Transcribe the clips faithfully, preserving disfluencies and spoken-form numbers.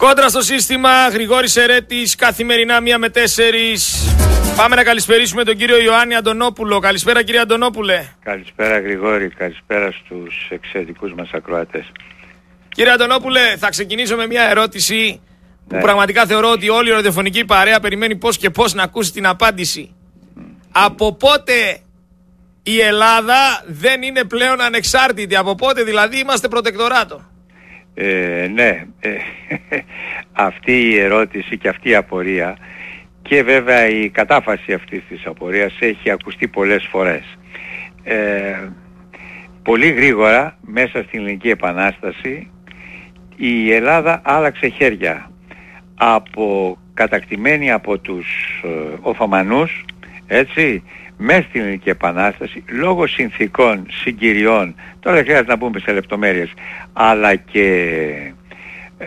Κόντρα στο σύστημα, Γρηγόρης Ερέτης, καθημερινά μία με τέσσερις. Πάμε να καλησπερίσουμε τον κύριο Ιωάννη Αντωνόπουλο. Καλησπέρα κύριε Αντωνόπουλε. Καλησπέρα Γρηγόρη, καλησπέρα στους εξαιρετικούς μας ακροατές. Κύριε Αντωνόπουλε, θα ξεκινήσω με μια ερώτηση που ναι. πραγματικά θεωρώ ότι όλη η ραδιοφωνική παρέα περιμένει πώς και πώς να ακούσει την απάντηση. Mm. Από πότε η Ελλάδα δεν είναι πλέον ανεξάρτητη? Από πότε δηλαδή είμαστε προτεκτοράτο? Ε, ναι, ε, αυτή η ερώτηση και αυτή η απορία και βέβαια η κατάφαση αυτής της απορίας έχει ακουστεί πολλές φορές. Ε, πολύ γρήγορα μέσα στην Ελληνική Επανάσταση η Ελλάδα άλλαξε χέρια, από κατακτημένη από τους ε, Οθωμανούς, έτσι, μέσα στην Ελληνική Επανάσταση, λόγω συνθήκων, συγκυριών, τώρα δεν χρειάζεται να πούμε σε λεπτομέρειες, αλλά και, ε,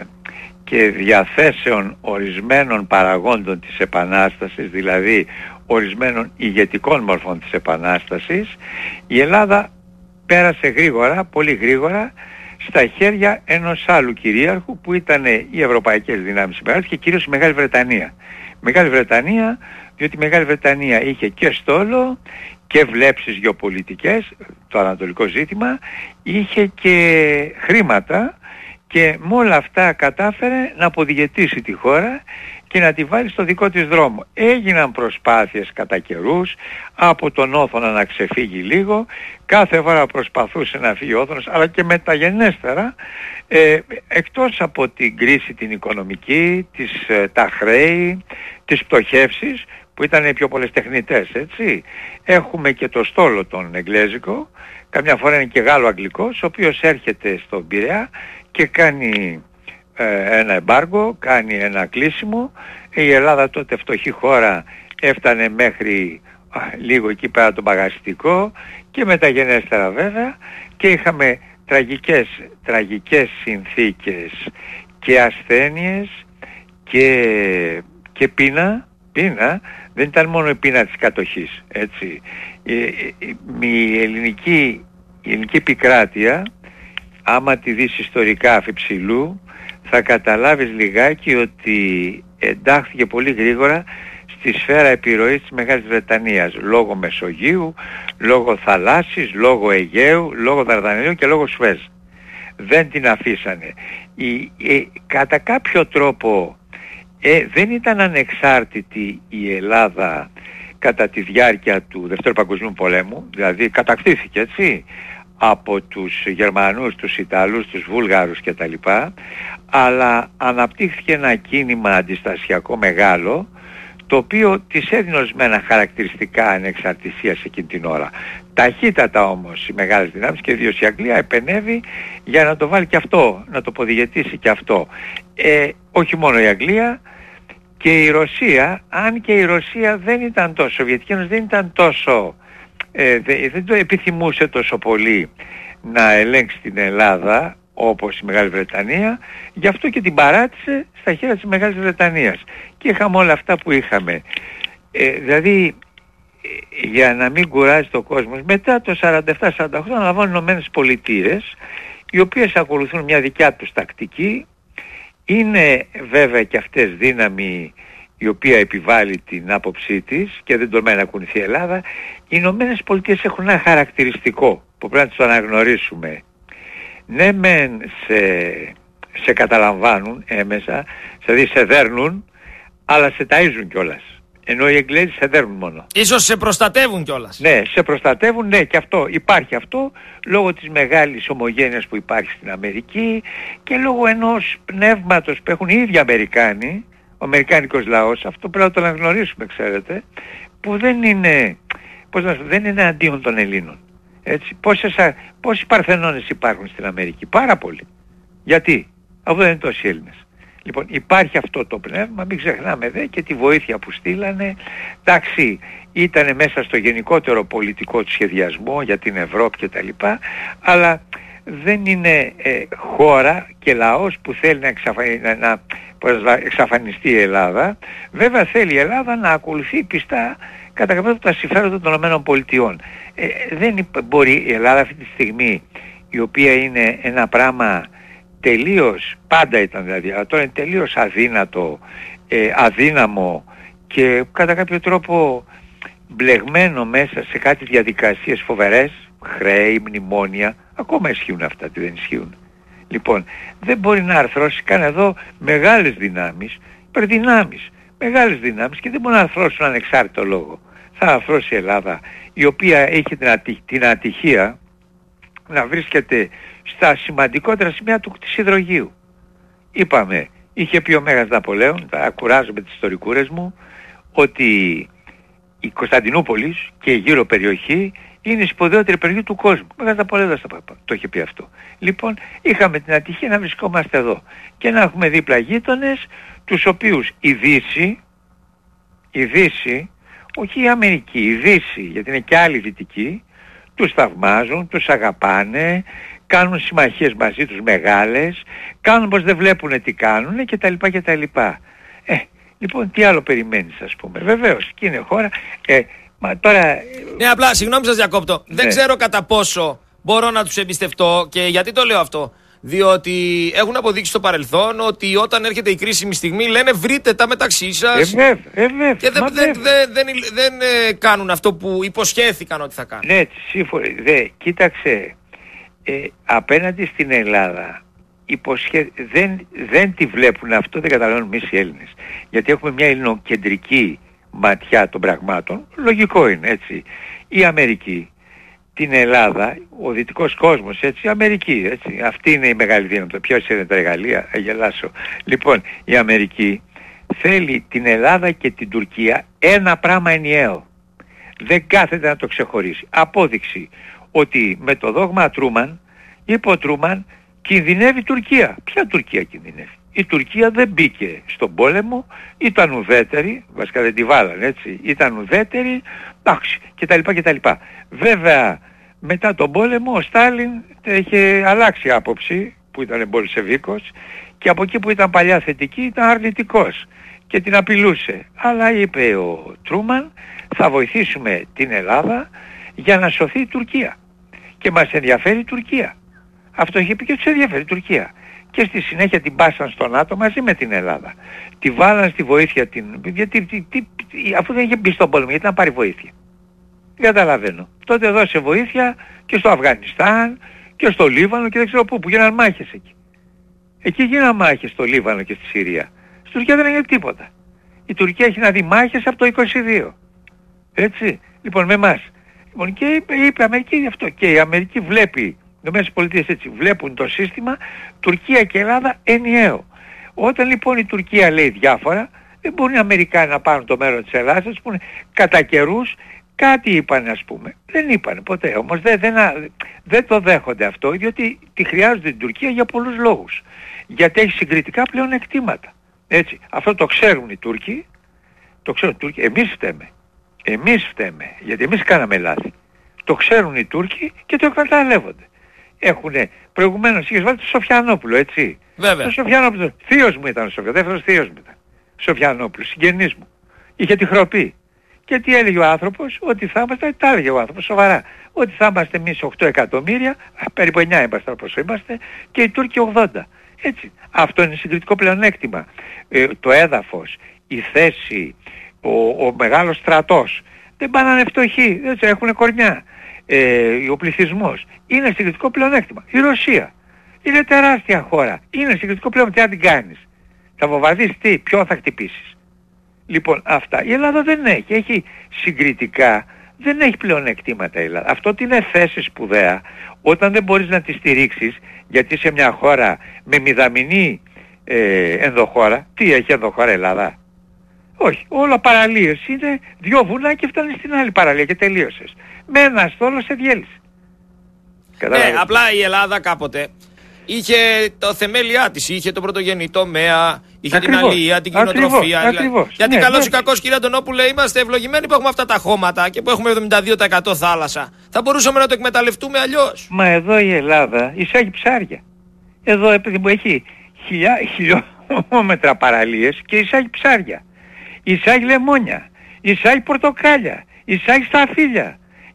και διαθέσεων ορισμένων παραγόντων της Επανάστασης, δηλαδή ορισμένων ηγετικών μορφών της Επανάστασης, η Ελλάδα πέρασε γρήγορα, πολύ γρήγορα, στα χέρια ενός άλλου κυρίαρχου που ήταν οι ευρωπαϊκές δυνάμεις και κυρίως η Μεγάλη Βρετανία. Μεγάλη Βρετανία, διότι η Μεγάλη Βρετανία είχε και στόλο και βλέψεις γεωπολιτικές, το ανατολικό ζήτημα, είχε και χρήματα και με όλα αυτά κατάφερε να αποδιαιτήσει τη χώρα και να τη βάλει στο δικό της δρόμο. Έγιναν προσπάθειες κατά καιρούς από τον Όθωνα να ξεφύγει λίγο, κάθε φορά προσπαθούσε να φύγει ο Όθωνας, αλλά και μεταγενέστερα, ε, εκτός από την κρίση την οικονομική, τις, ε, τα χρέη, τις πτωχεύσεις, που ήταν οι πιο πολλές τεχνητές, έτσι. Έχουμε και το στόλο τον εγγλέζικο, καμιά φορά είναι και Γάλλο-Αγγλικός, ο οποίος έρχεται στον Πειραιά και κάνει ε, ένα εμπάργο, κάνει ένα κλείσιμο. Η Ελλάδα τότε φτωχή χώρα έφτανε μέχρι α, λίγο εκεί πέρα το μπαγαστικό και μεταγενέστερα βέβαια, και είχαμε τραγικές, τραγικές συνθήκες και ασθένειες και, και πείνα, πείνα. Δεν ήταν μόνο η πείνα της κατοχής, έτσι. Η, η, η, ελληνική, η ελληνική επικράτεια, άμα τη δεις ιστορικά αφιψηλού, θα καταλάβεις λιγάκι ότι εντάχθηκε πολύ γρήγορα στη σφαίρα επιρροής της Μεγάλης Βρετανίας, λόγω Μεσογείου, λόγω θαλάσσης, λόγω Αιγαίου, λόγω Δαρδανελίου και λόγω Σουέζ. Δεν την αφήσανε. Η, η, κατά κάποιο τρόπο ε, δεν ήταν ανεξάρτητη η Ελλάδα κατά τη διάρκεια του Δευτέρου Παγκοσμίου Πολέμου, δηλαδή κατακτήθηκε, έτσι, από τους Γερμανούς, τους Ιταλούς, τους Βούλγαρους κτλ. Αλλά αναπτύχθηκε ένα κίνημα αντιστασιακό μεγάλο, το οποίο της έδινε ορισμένα χαρακτηριστικά ανεξαρτησίας εκείνη την ώρα. Ταχύτατα όμως οι μεγάλες δυνάμεις και ιδίως η Αγγλία επενέβη για να το βάλει και αυτό, να το ποδιετήσει και αυτό. Ε, όχι μόνο η Αγγλία, και η Ρωσία, αν και η Ρωσία δεν ήταν τόσο, η Σοβιετική Ένωση δεν ήταν τόσο, ε, δεν το επιθυμούσε τόσο πολύ να ελέγξει την Ελλάδα όπως η Μεγάλη Βρετανία, γι' αυτό και την παράτησε στα χέρια της Μεγάλης Βρετανίας. Και είχαμε όλα αυτά που είχαμε. Ε, δηλαδή, ε, για να μην κουράζει το κόσμο, μετά το σαράντα επτά σαράντα οκτώ αναλαμβάνουν οι Ηνωμένες Πολιτείες, οι οποίες ακολουθούν μια δικιά τους τακτική. Είναι βέβαια και αυτές δύναμη η οποία επιβάλλει την άποψή της και δεν τολμάει να κουνηθεί η Ελλάδα. Οι Ηνωμένες Πολιτείες έχουν ένα χαρακτηριστικό που πρέπει να το αναγνωρίσουμε. Ναι μεν σε, σε καταλαμβάνουν έμεσα, δηλαδή σε δέρνουν, αλλά σε ταΐζουν κιόλας. Ενώ οι Εγγλέζοι σε δέρνουν μόνο. Ίσως σε προστατεύουν κιόλας. Ναι, σε προστατεύουν, ναι, και αυτό υπάρχει αυτό λόγω της μεγάλης ομογένειας που υπάρχει στην Αμερική και λόγω ενός πνεύματος που έχουν οι ίδιοι Αμερικάνοι, ο αμερικάνικος λαός, αυτό πρέπει να το αναγνωρίσουμε, ξέρετε, που δεν είναι, πώς να σου, δεν είναι αντίον των Ελλήνων. Έτσι, πόσες, πόσοι Παρθενώνες υπάρχουν στην Αμερική? Πάρα πολλοί. Γιατί? Αφού δεν είναι τόσοι Έλληνες. Λοιπόν, υπάρχει αυτό το πνεύμα, μην ξεχνάμε δε και τη βοήθεια που στείλανε. Εντάξει, ήταν μέσα στο γενικότερο πολιτικό του σχεδιασμό για την Ευρώπη και τα λοιπά, αλλά δεν είναι ε, χώρα και λαός που θέλει να, εξαφανι... να, να, να εξαφανιστεί η Ελλάδα. Βέβαια θέλει η Ελλάδα να ακολουθεί πιστά κατά κάποιο τα συμφέροντα των ΗΠΑ. Ε, δεν μπορεί η Ελλάδα αυτή τη στιγμή, η οποία είναι ένα πράγμα τελείως, πάντα ήταν δηλαδή, αλλά τώρα είναι τελείως αδύνατο, ε, αδύναμο και κατά κάποιο τρόπο μπλεγμένο μέσα σε κάτι διαδικασίες φοβερές, χρέη, μνημόνια, ακόμα ισχύουν αυτά, τι δεν ισχύουν. Λοιπόν, δεν μπορεί να αρθρώσει καν εδώ μεγάλες δυνάμεις, υπερδυνάμεις, μεγάλες δυνάμεις και δεν μπορεί να αρθρώσουν ανεξάρτητο λόγο. Θα αρθρώσει η Ελλάδα, η οποία έχει την, ατυχ, την ατυχία να βρίσκεται στα σημαντικότερα σημεία του της υδρογείου. Είπαμε, είχε πει ο Μέγας Ναπολέων, θα κουράζω με τις ιστορικούρες μου, ότι η Κωνσταντινούπολης και η γύρω περιοχή είναι η σπουδαιότερη περιοχή του κόσμου. Ο Μέγας Ναπολέοντας το είχε πει αυτό. Λοιπόν, είχαμε την ατυχία να βρισκόμαστε εδώ και να έχουμε δίπλα γείτονες, τους οποίους η Δύση, η Δύση, όχι η Αμερική, η Δύση, γιατί είναι και άλλοι δυτικοί, τους θαυμάζουν, τους αγαπάνε, κάνουν συμμαχίες μαζί τους μεγάλες, κάνουν πως δεν βλέπουν τι κάνουν κτλ. κτλ. Ε, λοιπόν, τι άλλο περιμένεις, ας πούμε. Βεβαίως, και είναι χώρα. Ε, μα τώρα... Ναι, απλά, συγγνώμη σας διακόπτω. Ναι. Δεν ξέρω κατά πόσο μπορώ να τους εμπιστευτώ και γιατί το λέω αυτό. Διότι έχουν αποδείξει στο παρελθόν ότι όταν έρχεται η κρίσιμη στιγμή λένε βρείτε τα μεταξύ σας. Ε, βέβαια, ε, βέβαια, και δεν, δεν, δεν, δεν, δεν ε, κάνουν αυτό που υποσχέθηκαν ότι θα κάνουν. Ναι, σύμφωνα. Δε, κοίταξε, ε, απέναντι στην Ελλάδα υποσχέ... δεν, δεν τη βλέπουν αυτό, δεν καταλαβαίνουμε εμείς οι Έλληνες. Γιατί έχουμε μια ελληνοκεντρική ματιά των πραγμάτων, λογικό είναι έτσι. Η Αμερική, την Ελλάδα, ο δυτικός κόσμος, έτσι, η Αμερική, έτσι. Αυτή είναι η μεγάλη δύναμη. Ποιος είναι τα εργαλεία, θα γελάσω. Λοιπόν, η Αμερική θέλει την Ελλάδα και την Τουρκία ένα πράγμα ενιαίο. Δεν κάθεται να το ξεχωρίσει. Απόδειξη ότι με το δόγμα Τρούμαν, είπε ο Τρούμαν, κινδυνεύει η Τουρκία. Ποια Τουρκία κινδυνεύει? Η Τουρκία δεν μπήκε στον πόλεμο, ήταν ουδέτερη, βασικά δεν τη βάλανε έτσι, ήταν ουδέτερη, εντάξει, κτλ. κτλ. Βέβαια, μετά τον πόλεμο ο Στάλιν είχε αλλάξει άποψη, που ήταν μπολσεβίκος, και από εκεί που ήταν παλιά θετική ήταν αρνητικός και την απειλούσε. Αλλά είπε ο Τρούμαν, θα βοηθήσουμε την Ελλάδα για να σωθεί η Τουρκία. Και μας ενδιαφέρει η Τουρκία. Αυτό είχε πει και τους ενδιαφέρει η Τουρκία. Και στη συνέχεια την πάσαν στο ΝΑΤΟ μαζί με την Ελλάδα. Τη βάλαν στη βοήθεια την... Γιατί, τι, τι, αφού δεν είχε μπει στον πόλεμο, γιατί να πάρει βοήθεια? Δεν καταλαβαίνω. Τότε δώσε βοήθεια και στο Αφγανιστάν και στο Λίβανο και δεν ξέρω πού, που γίνανε μάχες εκεί. Εκεί γίνανε μάχες στο Λίβανο και στη Συρία. Στην Τουρκία δεν έγινε τίποτα. Η Τουρκία έχει να δει μάχες από το είκοσι δύο. Έτσι. Λοιπόν, με εμάς. Λοιπόν, και είπε, είπε η Αμερική γι' αυτό. Και η Αμερική βλέπει, οι Ηνωμένες Πολιτείες έτσι, βλέπουν το σύστημα Τουρκία και Ελλάδα ενιαίο. Όταν λοιπόν η Τουρκία λέει διάφορα, δεν μπορούν οι Αμερικάνοι να πάρουν το μέρο της Ελλάδας, ας πούμε, κατά καιρούς κάτι είπαν, ας πούμε. Δεν είπαν ποτέ, όμως δεν, δεν, δεν το δέχονται αυτό, διότι τη χρειάζονται την Τουρκία για πολλούς λόγους. Γιατί έχει συγκριτικά πλεονεκτήματα. Έτσι, αυτό το ξέρουν οι Τούρκοι, το ξέρουν οι Τούρκοι, εμείς φταίμε. Εμείς φταίμε, γιατί εμείς κάναμε λάθη. Το ξέρουν οι Τούρκοι και το εκμεταλλεύονται. Έχουνε, προηγουμένως είχες βάλει το Σοφιανόπουλο, έτσι. Βέβαια. Το Σοφιανόπουλο, θείος μου ήταν ο Σοφιανόπουλος, δεύτερος θείος μου ήταν. Σοφιανόπουλος, συγγενής μου. Είχε τη χροπή. Και τι έλεγε ο άνθρωπος? Ότι θα είμαστε, τα έλεγε ο άνθρωπος σοβαρά, ότι θα είμαστε εμείς οκτώ εκατομμύρια, περίπου εννιά είμαστε όπως είμαστε, και οι Τούρκοι ογδόντα. Έτσι. Αυτό είναι συγκριτικό πλεονέκτημα. Ε, το έδαφος, η θέση, ο, ο μεγάλος στρατός, δεν πάνε να είναι φτωχοί, έτσι, έχουν κορνιά. Ε, ο πληθυσμός είναι συγκριτικό πλεονέκτημα. Η Ρωσία είναι τεράστια χώρα, είναι συγκριτικό πλεονέκτημα. Τι να την κάνεις? Θα βομβαρδίσεις τι, ποιο θα χτυπήσεις? Λοιπόν, αυτά. Η Ελλάδα δεν έχει. Έχει συγκριτικά, δεν έχει πλεονεκτήματα η Ελλάδα. Αυτό ότι είναι θέση σπουδαία, όταν δεν μπορείς να τη στηρίξεις, γιατί σε μια χώρα με μηδαμινή ε, ενδοχώρα, τι έχει ενδοχώρα η Ελλάδα? Όχι, όλα παραλίες είναι, δυο βουνά και φτάνει στην άλλη παραλία και τελείωσες. Με ένα στόλο σε διέλυση. Ναι, απλά η Ελλάδα κάποτε είχε το θεμέλιά της, είχε το πρωτογενή τομέα, είχε ακριβώς, την αλληλεία, την κοινοτροφία. Ακριβώς, ακριβώς. Γιατί ναι, καλώς ναι. ή κακώς, κύριε Αντωνόπουλε, είμαστε ευλογημένοι που έχουμε αυτά τα χώματα και που έχουμε εβδομήντα δύο τοις εκατό θάλασσα. Θα μπορούσαμε να το εκμεταλλευτούμε αλλιώς. Μα εδώ η Ελλάδα εισάγει ψάρια. Εδώ επειδή μου έχει χιλιά, χιλιόμετρα παραλίες και εισάγει ψάρια. Εισάγει λεμόνια, εισάγει πορτοκάλια, εισάγει σταφύλια,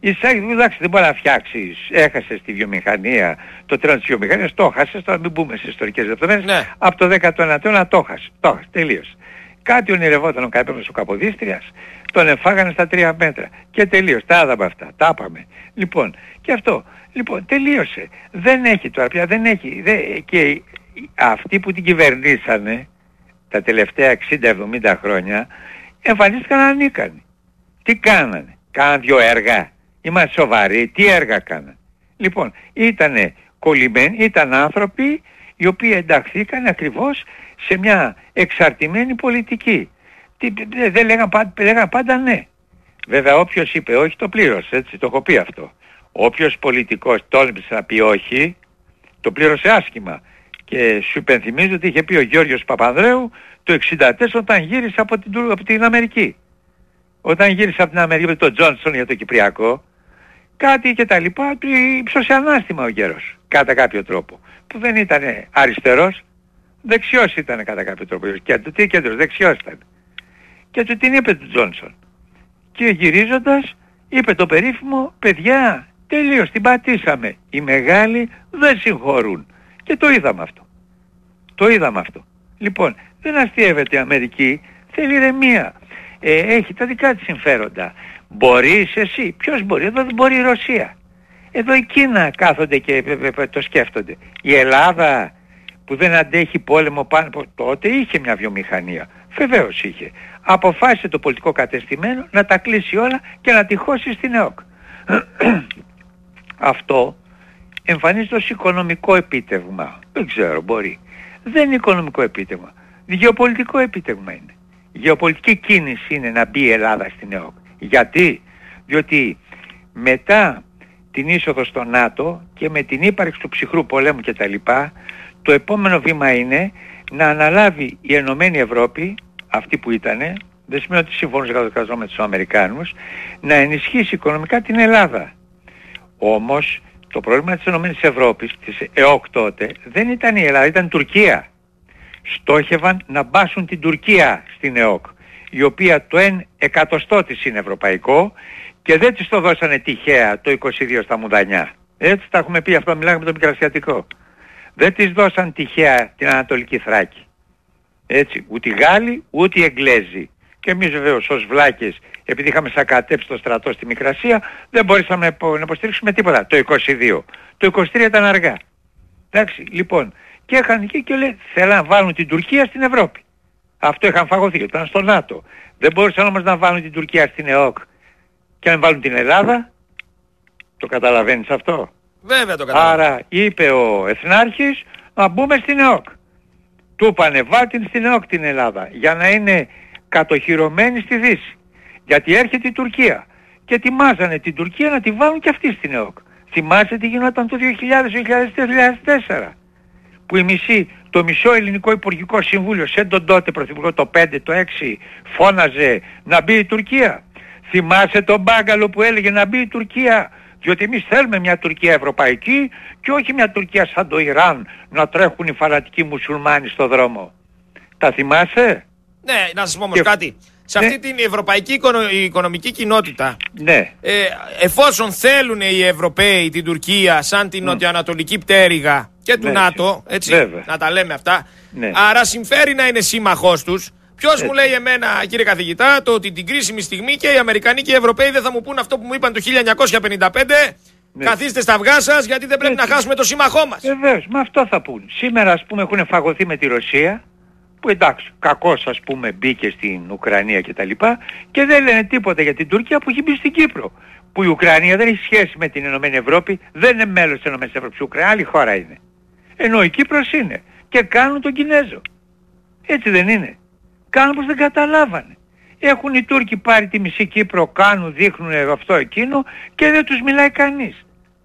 Εντάξει, δεν μπορεί να φτιάξεις, έχασες τη βιομηχανία, το τρένο της βιομηχανίας, το έχασες, τώρα μην μπούμε σε ιστορικές λεπτομέρειες, ναι. Από το δέκατο ένατο αιώνα το έχασες, το έχασες, τελείωσε. Κάτι ονειρευόταν ο Καπέμνος ο Καποδίστριας, τον εφάγανε στα τρία μέτρα και τελείωσε, τα άδαμε αυτά, τα είπαμε. Λοιπόν, και αυτό, λοιπόν, τελείωσε. Δεν έχει τώρα πια, δεν έχει, δεν, και αυτοί που την κυβερνήσανε τα τελευταία εξήντα εβδομήντα χρόνια εμφανίστηκαν ανίκανοι. Τι κάνανε? Κάναν δυο έργα? Είμαστε σοβαροί? Τι έργα κάναν? Λοιπόν, ήτανε κολλημένοι, ήταν άνθρωποι οι οποίοι ενταχθήκαν ακριβώς σε μια εξαρτημένη πολιτική. Τι, δεν λέγαν πάντα, λέγαν πάντα ναι. Βέβαια όποιος είπε όχι το πλήρωσε, έτσι, το έχω πει αυτό. Όποιος πολιτικός τόλμησε να πει όχι, το πλήρωσε άσχημα. Και σου υπενθυμίζω ότι είχε πει ο Γιώργος Παπανδρέου το εξήντα τέσσερα όταν γύρισε από την, από την Αμερική. Όταν γύρισε από την Αμερική με τον Τζόνσον για το Κυπριακό, κάτι και τα λοιπά, του ύψωσε ανάστημα ο γέρος, κατά κάποιο τρόπο. Που δεν ήταν αριστερός, δεξιός ήταν κατά κάποιο τρόπο. Και τι κέντρος, δεξιός ήταν. Και του την είπε του Τζόνσον. Και γυρίζοντας, είπε το περίφημο, παιδιά, τελείως την πατήσαμε. Οι μεγάλοι δεν συγχωρούν. Και το είδαμε αυτό. Το είδαμε αυτό. Λοιπόν, δεν αστείευεται η Αμερική, θέλει ηρεμία. Ε, έχει τα δικά της συμφέροντα. Μπορείς εσύ? Ποιος μπορεί? Εδώ δεν μπορεί η Ρωσία. Εδώ η Κίνα κάθονται και το σκέφτονται. Η Ελλάδα που δεν αντέχει πόλεμο πάνω από τότε είχε μια βιομηχανία. Βεβαίως είχε. Αποφάσισε το πολιτικό κατεστημένο να τα κλείσει όλα και να τη χώσει στην ΕΟΚ. Αυτό εμφανίζεται ως οικονομικό επίτευγμα. Δεν ξέρω, μπορεί. Δεν είναι οικονομικό επίτευγμα. Γεωπολιτικό επίτευγμα είναι. Γεωπολιτική κίνηση είναι να μπει η Ελλάδα στην ΕΟΚ. Γιατί? Διότι μετά την είσοδο στο ΝΑΤΟ και με την ύπαρξη του ψυχρού πολέμου κτλ, το επόμενο βήμα είναι να αναλάβει η Ενωμένη Ευρώπη, αυτή που ήτανε, δεν σημαίνει ότι συμφωνούσε κατ' με τους Αμερικάνους, να ενισχύσει οικονομικά την Ελλάδα. Όμως το πρόβλημα της Ενωμένης Ευρώπης, της ΕΟΚ τότε, δεν ήταν η Ελλάδα, ήταν η Τουρκία. Στόχευαν να μπάσουν την Τουρκία στην ΕΟΚ, η οποία το εν εκατοστό της είναι ευρωπαϊκό και δεν της το δώσανε τυχαία το είκοσι δύο στα Μουδανιά. Έτσι τα έχουμε πει, αυτό μιλάμε με το Μικρασιατικό. Δεν της δώσαν τυχαία την Ανατολική Θράκη. Έτσι, ούτε οι Γάλλοι ούτε οι Εγγλέζοι. Και εμείς βεβαίως ως βλάκες, επειδή είχαμε σακατέψει το στρατό στη Μικρασία, δεν μπορούσαμε να υποστηρίξουμε τίποτα το είκοσι δύο. Το είκοσι τρία ήταν αργά. Εντάξει, λοιπόν, και είχαν εκεί και λέει, θέλαν να βάλουν την Τουρκία στην Ευρώπη. Αυτό είχαν φαγωθεί, ήταν στο ΝΑΤΟ. Δεν μπορούσαν όμως να βάλουν την Τουρκία στην ΕΟΚ και να βάλουν την Ελλάδα. Το καταλαβαίνεις αυτό? Βέβαια το καταλαβαίνω. Άρα είπε ο Εθνάρχης να μπούμε στην ΕΟΚ. Του είπανε βάλτε στην ΕΟΚ την Ελλάδα για να είναι κατοχυρωμένη στη Δύση. Γιατί έρχεται η Τουρκία. Και ετοιμάζανε την Τουρκία να τη βάλουν και αυτή στην ΕΟΚ. Θυμάσαι τι γινόταν το δύο χιλιάδες, δύο χιλιάδες τέσσερα. Που η μισή, το μισό ελληνικό υπουργικό συμβούλιο σε τον τότε πρωθυπουργό το πέντε, το έξι φώναζε να μπει η Τουρκία. Θυμάσαι τον Μπάγκαλο που έλεγε να μπει η Τουρκία? Διότι εμείς θέλουμε μια Τουρκία ευρωπαϊκή και όχι μια Τουρκία σαν το Ιράν να τρέχουν οι φανατικοί μουσουλμάνοι στο δρόμο. Τα θυμάσαι? Ναι, να σας πω όμως και... κάτι. Σε αυτή ναι. την ευρωπαϊκή οικονομική κοινότητα, ναι. ε, εφόσον θέλουν οι Ευρωπαίοι την Τουρκία σαν την mm. νοτιοανατολική πτέρυγα και του ναι, ΝΑΤΟ, έτσι, βέβαια. Να τα λέμε αυτά, ναι. άρα συμφέρει να είναι σύμμαχός τους. Ποιος μου λέει εμένα, κύριε καθηγητά, το ότι την κρίσιμη στιγμή και οι Αμερικανοί και οι Ευρωπαίοι δεν θα μου πούν αυτό που μου είπαν το χίλια εννιακόσια πενήντα πέντε, ναι. καθίστε στα αυγά σας γιατί δεν πρέπει έτσι. Να χάσουμε το σύμμαχό μας. Βεβαίως, με αυτό θα πούν. Σήμερα ας πούμε έχουν φαγωθεί με τη Ρωσία, που εντάξει, κακώς ας πούμε μπήκε στην Ουκρανία και τα λοιπά, και δεν λένε τίποτα για την Τουρκία που έχει μπει στην Κύπρο. Που η Ουκρανία δεν έχει σχέση με την Ενωμένη Ευρώπη, δεν είναι μέλος της Ενωμένης Ευρώπης, η Ουκρανία άλλη χώρα είναι. Ενώ η Κύπρος είναι. Και κάνουν τον Κινέζο. Έτσι δεν είναι? Κάνουν πως δεν καταλάβανε. Έχουν οι Τούρκοι πάρει τη μισή Κύπρο, κάνουν, δείχνουν αυτό εκείνο και δεν τους μιλάει κανείς.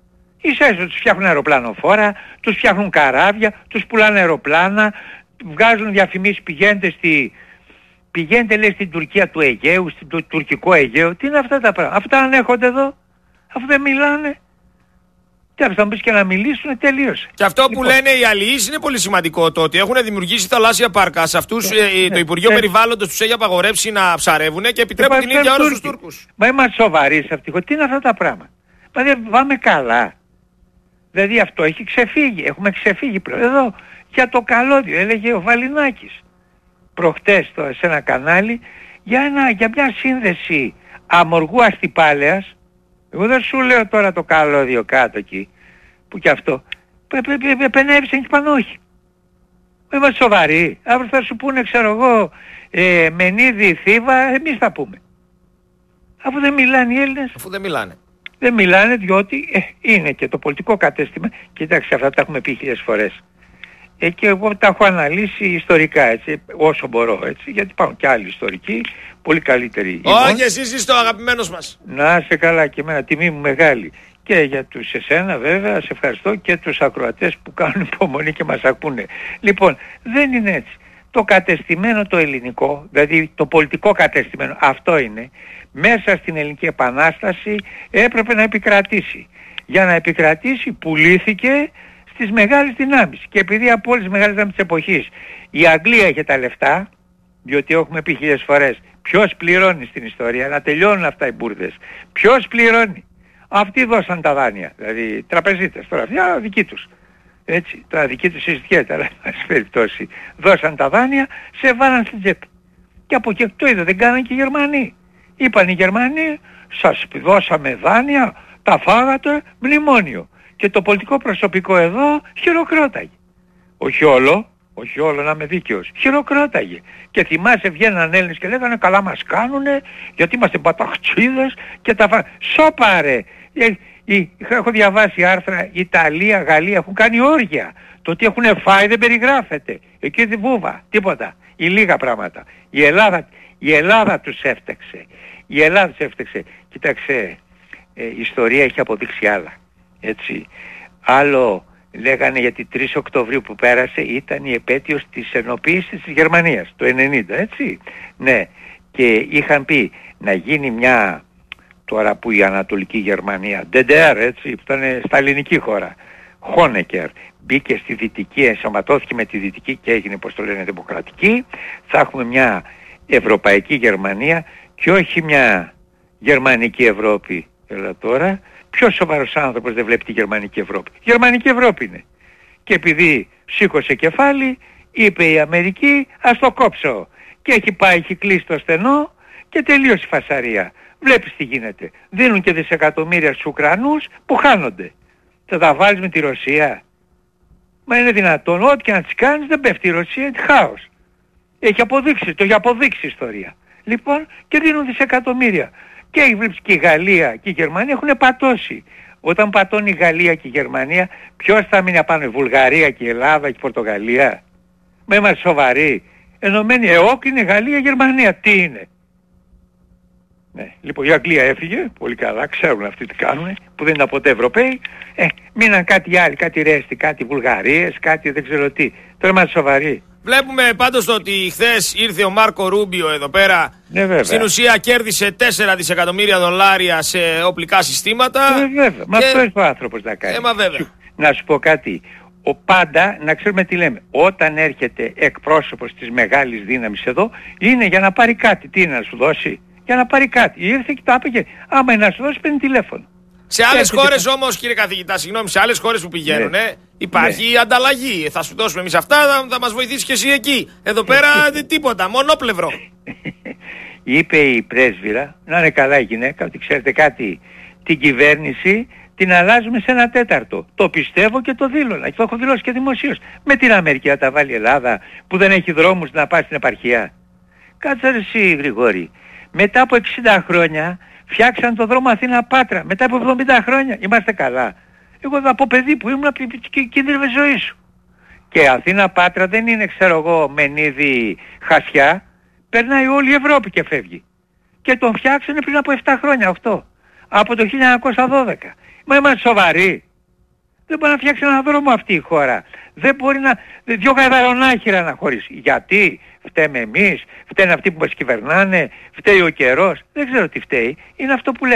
Ίσα ίσα τους φτιάχνουν αεροπλανοφόρα, τους φτιάχνουν καράβια, τους πουλάνε αεροπλάνα, βγάζουν διαφημίσεις, πηγαίνετε στη... Πηγαίνετε λέει στην Τουρκία του Αιγαίου, στην του... τουρκικό Αιγαίο. Τι είναι αυτά τα πράγματα? Αυτά ανέχονται εδώ? Αφού δεν μιλάνε. Τι θα μου πεις και να μιλήσουν, τελείωσε. Και αυτό που λοιπόν, λένε οι αλληλείς είναι πολύ σημαντικό. Το ότι έχουν δημιουργήσει θαλάσσια πάρκα. Σε αυτούς ναι, ε, το ναι, Υπουργείο ναι. Περιβάλλοντος τους έχει απαγορεύσει να ψαρεύουν και επιτρέπουν την ίδια ώρα στους Τούρκους. Μα είμαστε σοβαροί σε αυτή. Τι είναι αυτά τα πράγματα. Μα δεν πάμε καλά. Δηλαδή αυτό έχει ξεφύγει. Έχουμε ξεφύγει πλέον. Εδώ για το καλώδιο έλεγε ο Βαλινάκης προχτές το, σε ένα κανάλι για, ένα, για μια σύνδεση Αμοργού Αστυπάλαιας. Εγώ δεν σου λέω τώρα το καλώδιο κάτω εκεί που κι αυτό επενέβησαν και πάνω όχι. Είμαστε σοβαροί. Αύριο θα σου πούνε ξέρω εγώ ε, Μενίδη, Θήβα, εμείς θα πούμε. Αφού δεν μιλάνε οι Έλληνες. Αφού δεν μιλάνε. Δεν μιλάνε διότι ε, είναι και το πολιτικό κατέστημα. Κοιτάξτε, αυτά τα έχουμε πει χίλιες φορές. Ε, και εγώ τα έχω αναλύσει ιστορικά έτσι, όσο μπορώ έτσι, γιατί υπάρχουν και άλλοι ιστορικοί, πολύ καλύτεροι. Όχι, εσείς είστε ο αγαπημένος μας. Να είσαι καλά και εμένα, τιμή μου μεγάλη. Και για τους εσένα βέβαια, σε ευχαριστώ, και τους ακροατές που κάνουν υπομονή και μας ακούνε. Λοιπόν, δεν είναι έτσι. Το κατεστημένο το ελληνικό, δηλαδή το πολιτικό κατεστημένο, αυτό είναι, μέσα στην Ελληνική Επανάσταση έπρεπε να επικρατήσει. Για να επικρατήσει πουλήθηκε στις μεγάλες δυνάμεις. Και επειδή από όλες τις μεγάλες δυνάμεις της εποχής η Αγγλία είχε τα λεφτά, διότι έχουμε πει χίλιες φορές, ποιος πληρώνει στην ιστορία, να τελειώνουν αυτά οι μπουρδες. Ποιος πληρώνει. Αυτοί δώσαν τα δάνεια, δηλαδή τραπεζίτες τώρα, αυτοί δικοί τους. Έτσι, τα δική τους συζητιέται, αλλά εν περιπτώσει δώσαν τα δάνεια, σε βάλαν στην τσέπη. Και από εκεί το είδα, δεν κάνανε και οι Γερμανοί. Είπαν οι Γερμανοί, σας δώσαμε δάνεια, τα φάγατε, μνημόνιο. Και το πολιτικό προσωπικό εδώ χειροκρόταγε. Όχι όλο, όχι όλο να είμαι δίκαιος, χειροκρόταγε. Και θυμάσαι βγαίναν Έλληνες και λέγανε καλά μας κάνουνε, γιατί είμαστε παταχτσίδες και τα φάγανε. Σώπαρε! Έχω διαβάσει άρθρα, Ιταλία, Γαλλία έχουν κάνει όργια. Το τι έχουν φάει δεν περιγράφεται. Εκεί δεν βούβα, τίποτα. Ή λίγα πράγματα. Η Ελλάδα, η Ελλάδα τους έφταξε. Η Ελλάδα τους έφταξε. Κοίταξε, ε, η ιστορία έχει αποδείξει άλλα. Έτσι. Άλλο λέγανε γιατί τρεις Οκτωβρίου που πέρασε ήταν η επέτειος της ενοποίησης της Γερμανίας, το ενενήντα, έτσι. Ναι. Και είχαν πει να γίνει μια... Τώρα που η Ανατολική Γερμανία, ντι ντι αρ έτσι, που ήταν στα ελληνική χώρα, Χόνεκερ, μπήκε στη Δυτική, ενσωματώθηκε με τη Δυτική και έγινε, πώς το λένε, δημοκρατική, θα έχουμε μια Ευρωπαϊκή Γερμανία και όχι μια Γερμανική Ευρώπη. Έλα τώρα, ποιος σοβαρός άνθρωπος δεν βλέπει τη Γερμανική Ευρώπη. Η Γερμανική Ευρώπη είναι. Και επειδή σήκωσε κεφάλι, είπε η Αμερική, ας το κόψω. Και έχει πάει, έχει κλείσει το στενό και τελείωσε η φασαρία. Βλέπεις τι γίνεται. Δίνουν και δισεκατομμύρια στους Ουκρανούς που χάνονται. Θα τα βάλεις με τη Ρωσία. Μα είναι δυνατόν. Ό,τι και να τις κάνεις δεν πέφτει η Ρωσία. Είναι χάος. Έχει αποδείξει. Το έχει αποδείξει η ιστορία. Λοιπόν και δίνουν δισεκατομμύρια. Και βλέπεις και η Γαλλία και η Γερμανία έχουν πατώσει. Όταν πατώνει η Γαλλία και η Γερμανία, ποιος θα μείνει απάνω, η Βουλγαρία και η Ελλάδα και η Πορτογαλία. Μα είμαστε σοβαροί. Ενωμένοι ΕΟΚ είναι Γαλλία, Γερμανία. Τι είναι. Ναι. Λοιπόν η Αγγλία έφυγε, πολύ καλά, ξέρουν αυτοί τι κάνουν, που δεν ήταν ποτέ Ευρωπαίοι. Ε, μείναν κάτι άλλοι, κάτι Ρέστι, κάτι Βουλγαρίες, κάτι δεν ξέρω τι. Τώρα είμαστε σοβαροί. Βλέπουμε πάντως ότι χθες ήρθε ο Μάρκο Ρούμπιο εδώ πέρα. Ναι, βέβαια. Στην ουσία κέρδισε τέσσερα δισεκατομμύρια δολάρια σε οπλικά συστήματα. Ναι, βέβαια. Μα αυτό είναι ο άνθρωπος να κάνει. Ε, μα βέβαια. Να σου πω κάτι. Ο πάντα, να ξέρουμε τι λέμε, όταν έρχεται εκπρόσωπος της μεγάλης δύναμης εδώ, είναι για να πάρει κάτι. Τι είναι να σου δώσει. Για να πάρει κάτι. Ήρθε και τα πήγε. Άμα είναι να σου δώσει, παίρνει τηλέφωνο. Σε άλλες χώρες και... όμως, κύριε καθηγητά, συγγνώμη, σε άλλες χώρες που πηγαίνουν, ναι. υπάρχει ναι. ανταλλαγή. Θα σου δώσουμε εμείς αυτά, θα, θα μας βοηθήσει και εσύ εκεί. Εδώ πέρα τίποτα, μονόπλευρο. Είπε η πρέσβυρα, να είναι καλά η γυναίκα, ότι ξέρετε κάτι, την κυβέρνηση την αλλάζουμε σε ένα τέταρτο. Το πιστεύω και το δήλωνα. Και το έχω δηλώσει και δημοσίως. Με την Αμερική θα τα βάλει η Ελλάδα που δεν έχει δρόμους να πάει στην επαρχία. Κάτσε ρε εσύ Γρηγόρη. Μετά από εξήντα χρόνια φτιάξαν το δρόμο Αθήνα-Πάτρα. Μετά από εβδομήντα χρόνια. Είμαστε καλά. Εγώ από παιδί που ήμουν κίνδυνευε ζωή σου. Και Αθήνα-Πάτρα δεν είναι ξέρω εγώ Μενίδη Χασιά. Περνάει όλη η Ευρώπη και φεύγει. Και τον φτιάξανε πριν από επτά χρόνια, οκτώ. Από το χίλια εννιακόσια δώδεκα. Μα είμαστε σοβαροί. Δεν μπορεί να φτιάξει έναν δρόμο αυτή η χώρα. Δεν μπορεί να... Δυο γαδαρονάχυρα να χωρίσει. Γιατί φταίμε εμείς, φταίνε αυτοί που μας κυβερνάνε, φταίει ο καιρός. Δεν ξέρω τι φταίει. Είναι αυτό που λες.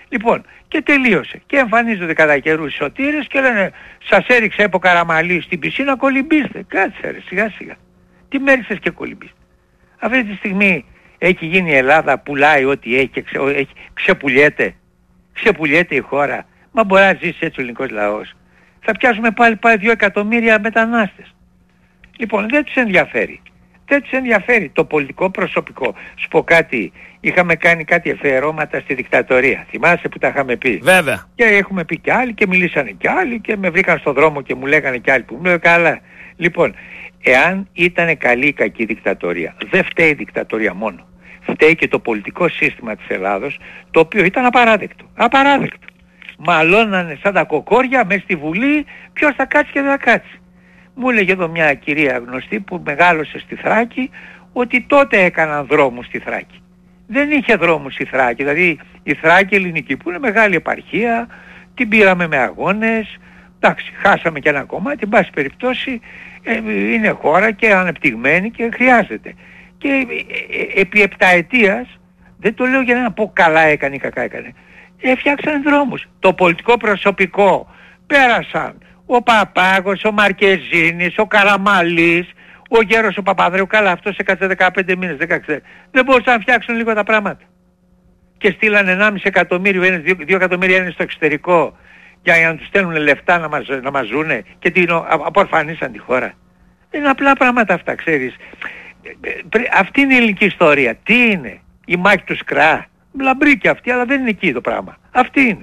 Λοιπόν, και τελείωσε. Και εμφανίζονται κατά καιρούς οι σωτήρες και λένε σας έριξε από Καραμαλή στην πισίνα, κολυμπήστε. Κάτσε ρε, σιγά σιγά. Τι με έριξες και κολυμπήστε. Αυτή τη στιγμή έχει γίνει η Ελλάδα, πουλάει ό,τι έχει και ξε, έχει, ξεπουλιέται. Ξεπουλιέται η χώρα. Μα μπορεί να ζήσει έτσι ο ελληνικός λαός. Θα πιάσουμε πάλι πάλι δύο εκατομμύρια μετανάστες. Λοιπόν, δεν τους ενδιαφέρει. Δεν τους ενδιαφέρει το πολιτικό προσωπικό. Σου πω κάτι, είχαμε κάνει κάτι εφερώματα στη δικτατορία. Θυμάσαι που τα είχαμε πει. Βέβαια. Και έχουμε πει κι άλλοι και μιλήσανε κι άλλοι και με βρήκαν στον δρόμο και μου λέγανε κι άλλοι που μου λέω καλά. Λοιπόν, εάν ήταν καλή ή κακή δικτατορία, δεν φταίει η δικτατορία μόνο. Φταίει και το πολιτικό σύστημα της Ελλάδος, το οποίο ήταν απαράδεκτο. Απαράδεκτο. Μαλώνανε σαν τα κοκόρια μέσα στη Βουλή, ποιος θα κάτσει και δεν θα κάτσει. Μου έλεγε εδώ μια κυρία γνωστή που μεγάλωσε στη Θράκη ότι τότε έκαναν δρόμους στη Θράκη. Δεν είχε δρόμους στη Θράκη, δηλαδή η Θράκη ελληνική που είναι μεγάλη επαρχία, την πήραμε με αγώνες, εντάξει χάσαμε και ένα κομμάτι, εν πάση περιπτώσει ε, είναι χώρα και ανεπτυγμένη και χρειάζεται. Και ε, ε, επί επταετίας, δεν το λέω για να πω καλά έκανε ή κακά έκανε, έφτιαξαν δρόμους. Το πολιτικό προσωπικό πέρασαν ο Παπάγος, ο Μαρκεζίνης, ο Καραμαλής, ο Γέρος ο Παπαδρέου, καλά αυτός έκατσε δεκαπέντε μήνες, δεκαέξι, δεν μπορούσαν να φτιάξουν λίγο τα πράγματα. Και στείλαν ενάμιση εκατομμύριο Έλληνες, δύο εκατομμύρια Έλληνες στο εξωτερικό για να τους στέλνουν λεφτά να μας, να μας ζουνε και τι, απορφανίσαν τη χώρα. Είναι απλά πράγματα αυτά, ξέρεις. Αυτή είναι η ελληνική ιστορία. Τι είναι? Η μάχη του Σκρά. Λαμπρή και αυτή, αλλά δεν είναι εκεί το πράγμα. Αυτή είναι.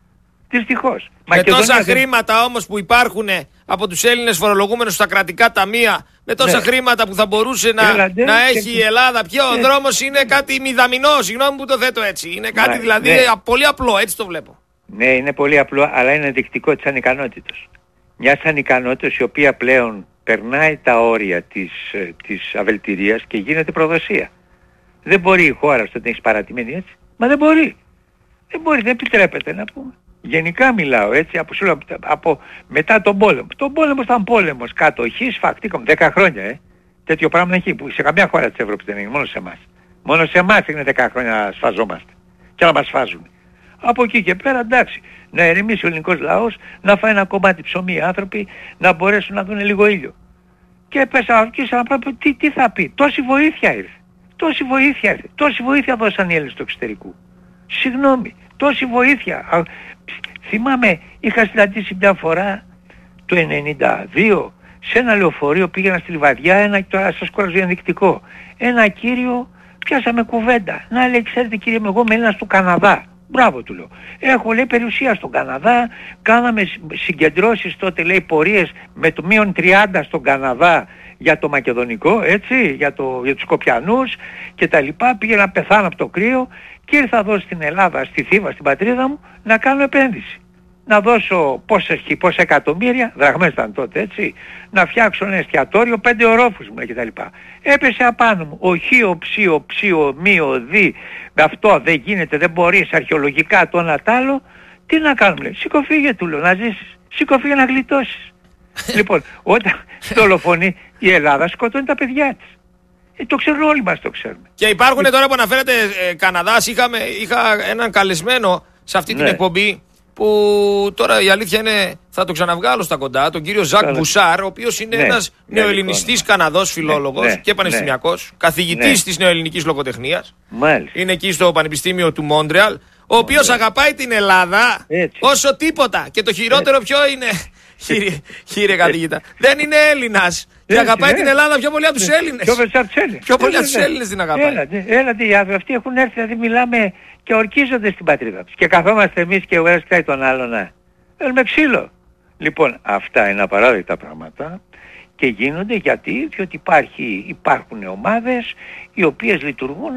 Δυστυχώς. Με τόσα δεν... χρήματα όμως που υπάρχουν από τους Έλληνες φορολογούμενους στα κρατικά ταμεία, με τόσα ναι. χρήματα που θα μπορούσε να, Έλαντε, να έχει και... η Ελλάδα, ποιο ο ναι. δρόμος είναι κάτι μηδαμινό, συγγνώμη που το θέτω έτσι. Είναι κάτι ναι, δηλαδή ναι. πολύ απλό, έτσι το βλέπω. Ναι, είναι πολύ απλό, αλλά είναι ενδεικτικό της ανικανότητας. Μιας ανικανότητας η οποία πλέον περνάει τα όρια της, της αβελτηρίας και γίνεται προδοσία. Δεν μπορεί η χώρα στο ότι έχεις παρατημένη έτσι. Μα δεν μπορεί. Δεν μπορεί, δεν επιτρέπεται να πούμε. Γενικά μιλάω έτσι από, από μετά τον πόλεμο. Τον πόλεμο ήταν πόλεμος. Κατοχή, σφακτήκαμε. Δέκα χρόνια, ε. Τέτοιο πράγμα δεν έχει. Που σε καμιά χώρα της Ευρώπης δεν είναι. Μόνο σε εμάς. Μόνο σε εμάς είναι δέκα χρόνια να σφαζόμαστε. Και να μας σφάζουν. Από εκεί και πέρα εντάξει. Να ερεμήσει ο ελληνικός λαός, να φάει ένα κομμάτι ψωμί οι άνθρωποι, να μπορέσουν να δουν λίγο ήλιο. Και πέσα και σαν να τι, τι θα πει. Τόση βοήθεια ήρθε. Τόση βοήθεια ήρθε. Τόση βοήθεια δώσαν οι Έλληνες του εξωτερικού. Συγγνώμη. Τόση βοήθεια. Α, θυμάμαι, είχα συναντήσει μια φορά το ενενήντα δύο σε ένα λεωφορείο, πήγαινα στη Λιβαδιά, ένα, τώρα σας κόραζω ενδεικτικό. Ένα κύριο, πιάσαμε κουβέντα. Να λέει, ξέρετε κύριε, εγώ είμαι Έλληνας του Καναδά. Μπράβο του λέω. Έχω λέει περιουσία στον Καναδά, κάναμε συγκεντρώσεις τότε λέει πορείες με το μείον τριάντα στον Καναδά για το μακεδονικό, έτσι, για, το, για τους Σκοπιανούς και τα λοιπά. Πήγαινα να πεθάνω από το κρύο και ήρθα εδώ στην Ελλάδα, στη Θήβα, στην πατρίδα μου, να κάνω επένδυση. Να δώσω πόσες, πόσα εκατομμύρια, δραχμές ήταν τότε, έτσι, να φτιάξω ένα εστιατόριο, πέντε ορόφους μου και τα λοιπά. Έπεσε απάνω μου, ο χείο, ψίο, ψίο, μείο, δι, με αυτό δεν γίνεται, δεν μπορείς, αρχαιολογικά το ένα τ' άλλο, τι να κάνουμε, λέει, σήκω φύγε του λέω, να ζήσεις, σήκω φύγε να γλιτώσεις. Λοιπόν, όταν δολοφονεί η Ελλάδα σκοτώνει τα παιδιά της. Ε, το ξέρουν όλοι μας, το ξέρουμε. Και υπάρχουν τώρα που αναφέρετε ε, Καναδάς, είχαμε, είχα έναν καλεσμένο σε αυτή την ναι. εκπομπή που τώρα η αλήθεια είναι, θα το ξαναβγάλω στα κοντά, τον κύριο Ζακ Μπουσάρ, ο οποίος είναι ναι, ένας ναι, νεοελληνιστής ναι, Καναδός φιλόλογος ναι, και πανεπιστημιακός, ναι, καθηγητής ναι. της νεοελληνικής λογοτεχνίας. Μάλιστα. Είναι εκεί στο Πανεπιστήμιο του Μόντρεαλ, ο οποίος ναι. αγαπάει την Ελλάδα έτσι. Όσο τίποτα. Και το χειρότερο έτσι. Ποιο είναι, κύριε, κύριε καθηγητά, δεν είναι Έλληνας. Και έτσι, αγαπάει ναι. την Ελλάδα πιο πολύ από τους Έλληνες. Πιο πολύ από τους Έλληνες. Πιο πολύ από τους Έλληνες την αγαπάει. Έλατε, έλατε, οι αυτοί έχουν έρθει, δηλαδή μιλάμε και ορκίζονται στην πατρίδα τους. Και καθόμαστε εμείς και ο ένας κοιτάει τον άλλον, να θέλουμε ξύλο. Λοιπόν, αυτά είναι απαράδεκτα πράγματα και γίνονται γιατί, διότι υπάρχει, υπάρχουν ομάδες οι οποίες λειτουργούν,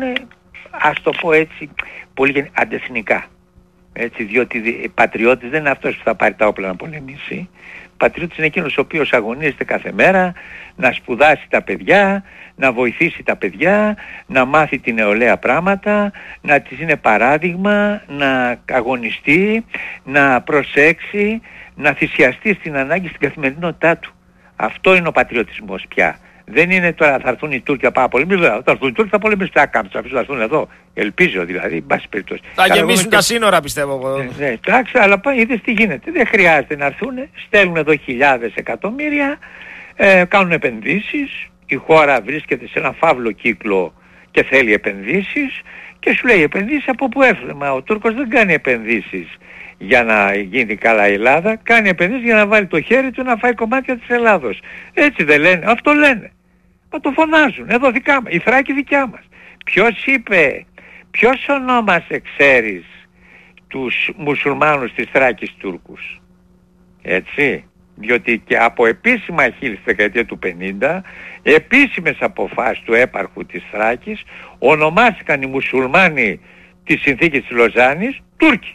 ας το πω έτσι, πολύ αντεθνικά. Έτσι, διότι πατριώτης δεν είναι αυτός που θα πάρει τα όπλα να πολεμήσει. Πατριώτης είναι εκείνος ο οποίος αγωνίζεται κάθε μέρα να σπουδάσει τα παιδιά, να βοηθήσει τα παιδιά, να μάθει την νεολαία πράγματα, να της είναι παράδειγμα, να αγωνιστεί, να προσέξει, να θυσιαστεί στην ανάγκη στην καθημερινότητά του. Αυτό είναι ο πατριωτισμός πια. Δεν είναι τώρα θα έρθουν οι Τούρκοι να πολεμήσουν, θα έρθουν οι Τούρκοι θα πολεμήσουν, θα κάνουν, θα αφήσουν να έρθουν εδώ. Ελπίζω δηλαδή, εν πάση περιπτώσει. Θα γεμίσουν τα σύνορα πιστεύω εγώ. Ναι, ναι, εντάξει, αλλά είδες τι γίνεται. Δεν χρειάζεται να έρθουν, στέλνουν εδώ χιλιάδες εκατομμύρια, ε, κάνουν επενδύσεις, η χώρα βρίσκεται σε ένα φαύλο κύκλο και θέλει επενδύσεις και σου λέει επενδύσεις από που έρθουν. Μα ο Τούρκος δεν κάνει επενδύσεις για να γίνει καλά η Ελλάδα, κάνει επενδύσεις για να βάλει το χέρι του να φάει κομμάτια της Ελλάδος. Έτσι δεν λένε, αυτό λένε. Μα το φωνάζουν, εδώ δικά μας, η Θράκη δικιά μας. Ποιος είπε, ποιος ονόμασε ξέρεις τους μουσουλμάνους της Θράκης Τούρκους? Έτσι, διότι και από επίσημα χείλη στη δεκαετία του πενήντα, επίσημες αποφάσεις του έπαρχου της Θράκης ονομάστηκαν οι μουσουλμάνοι της συνθήκης της Λοζάνης Τούρκοι.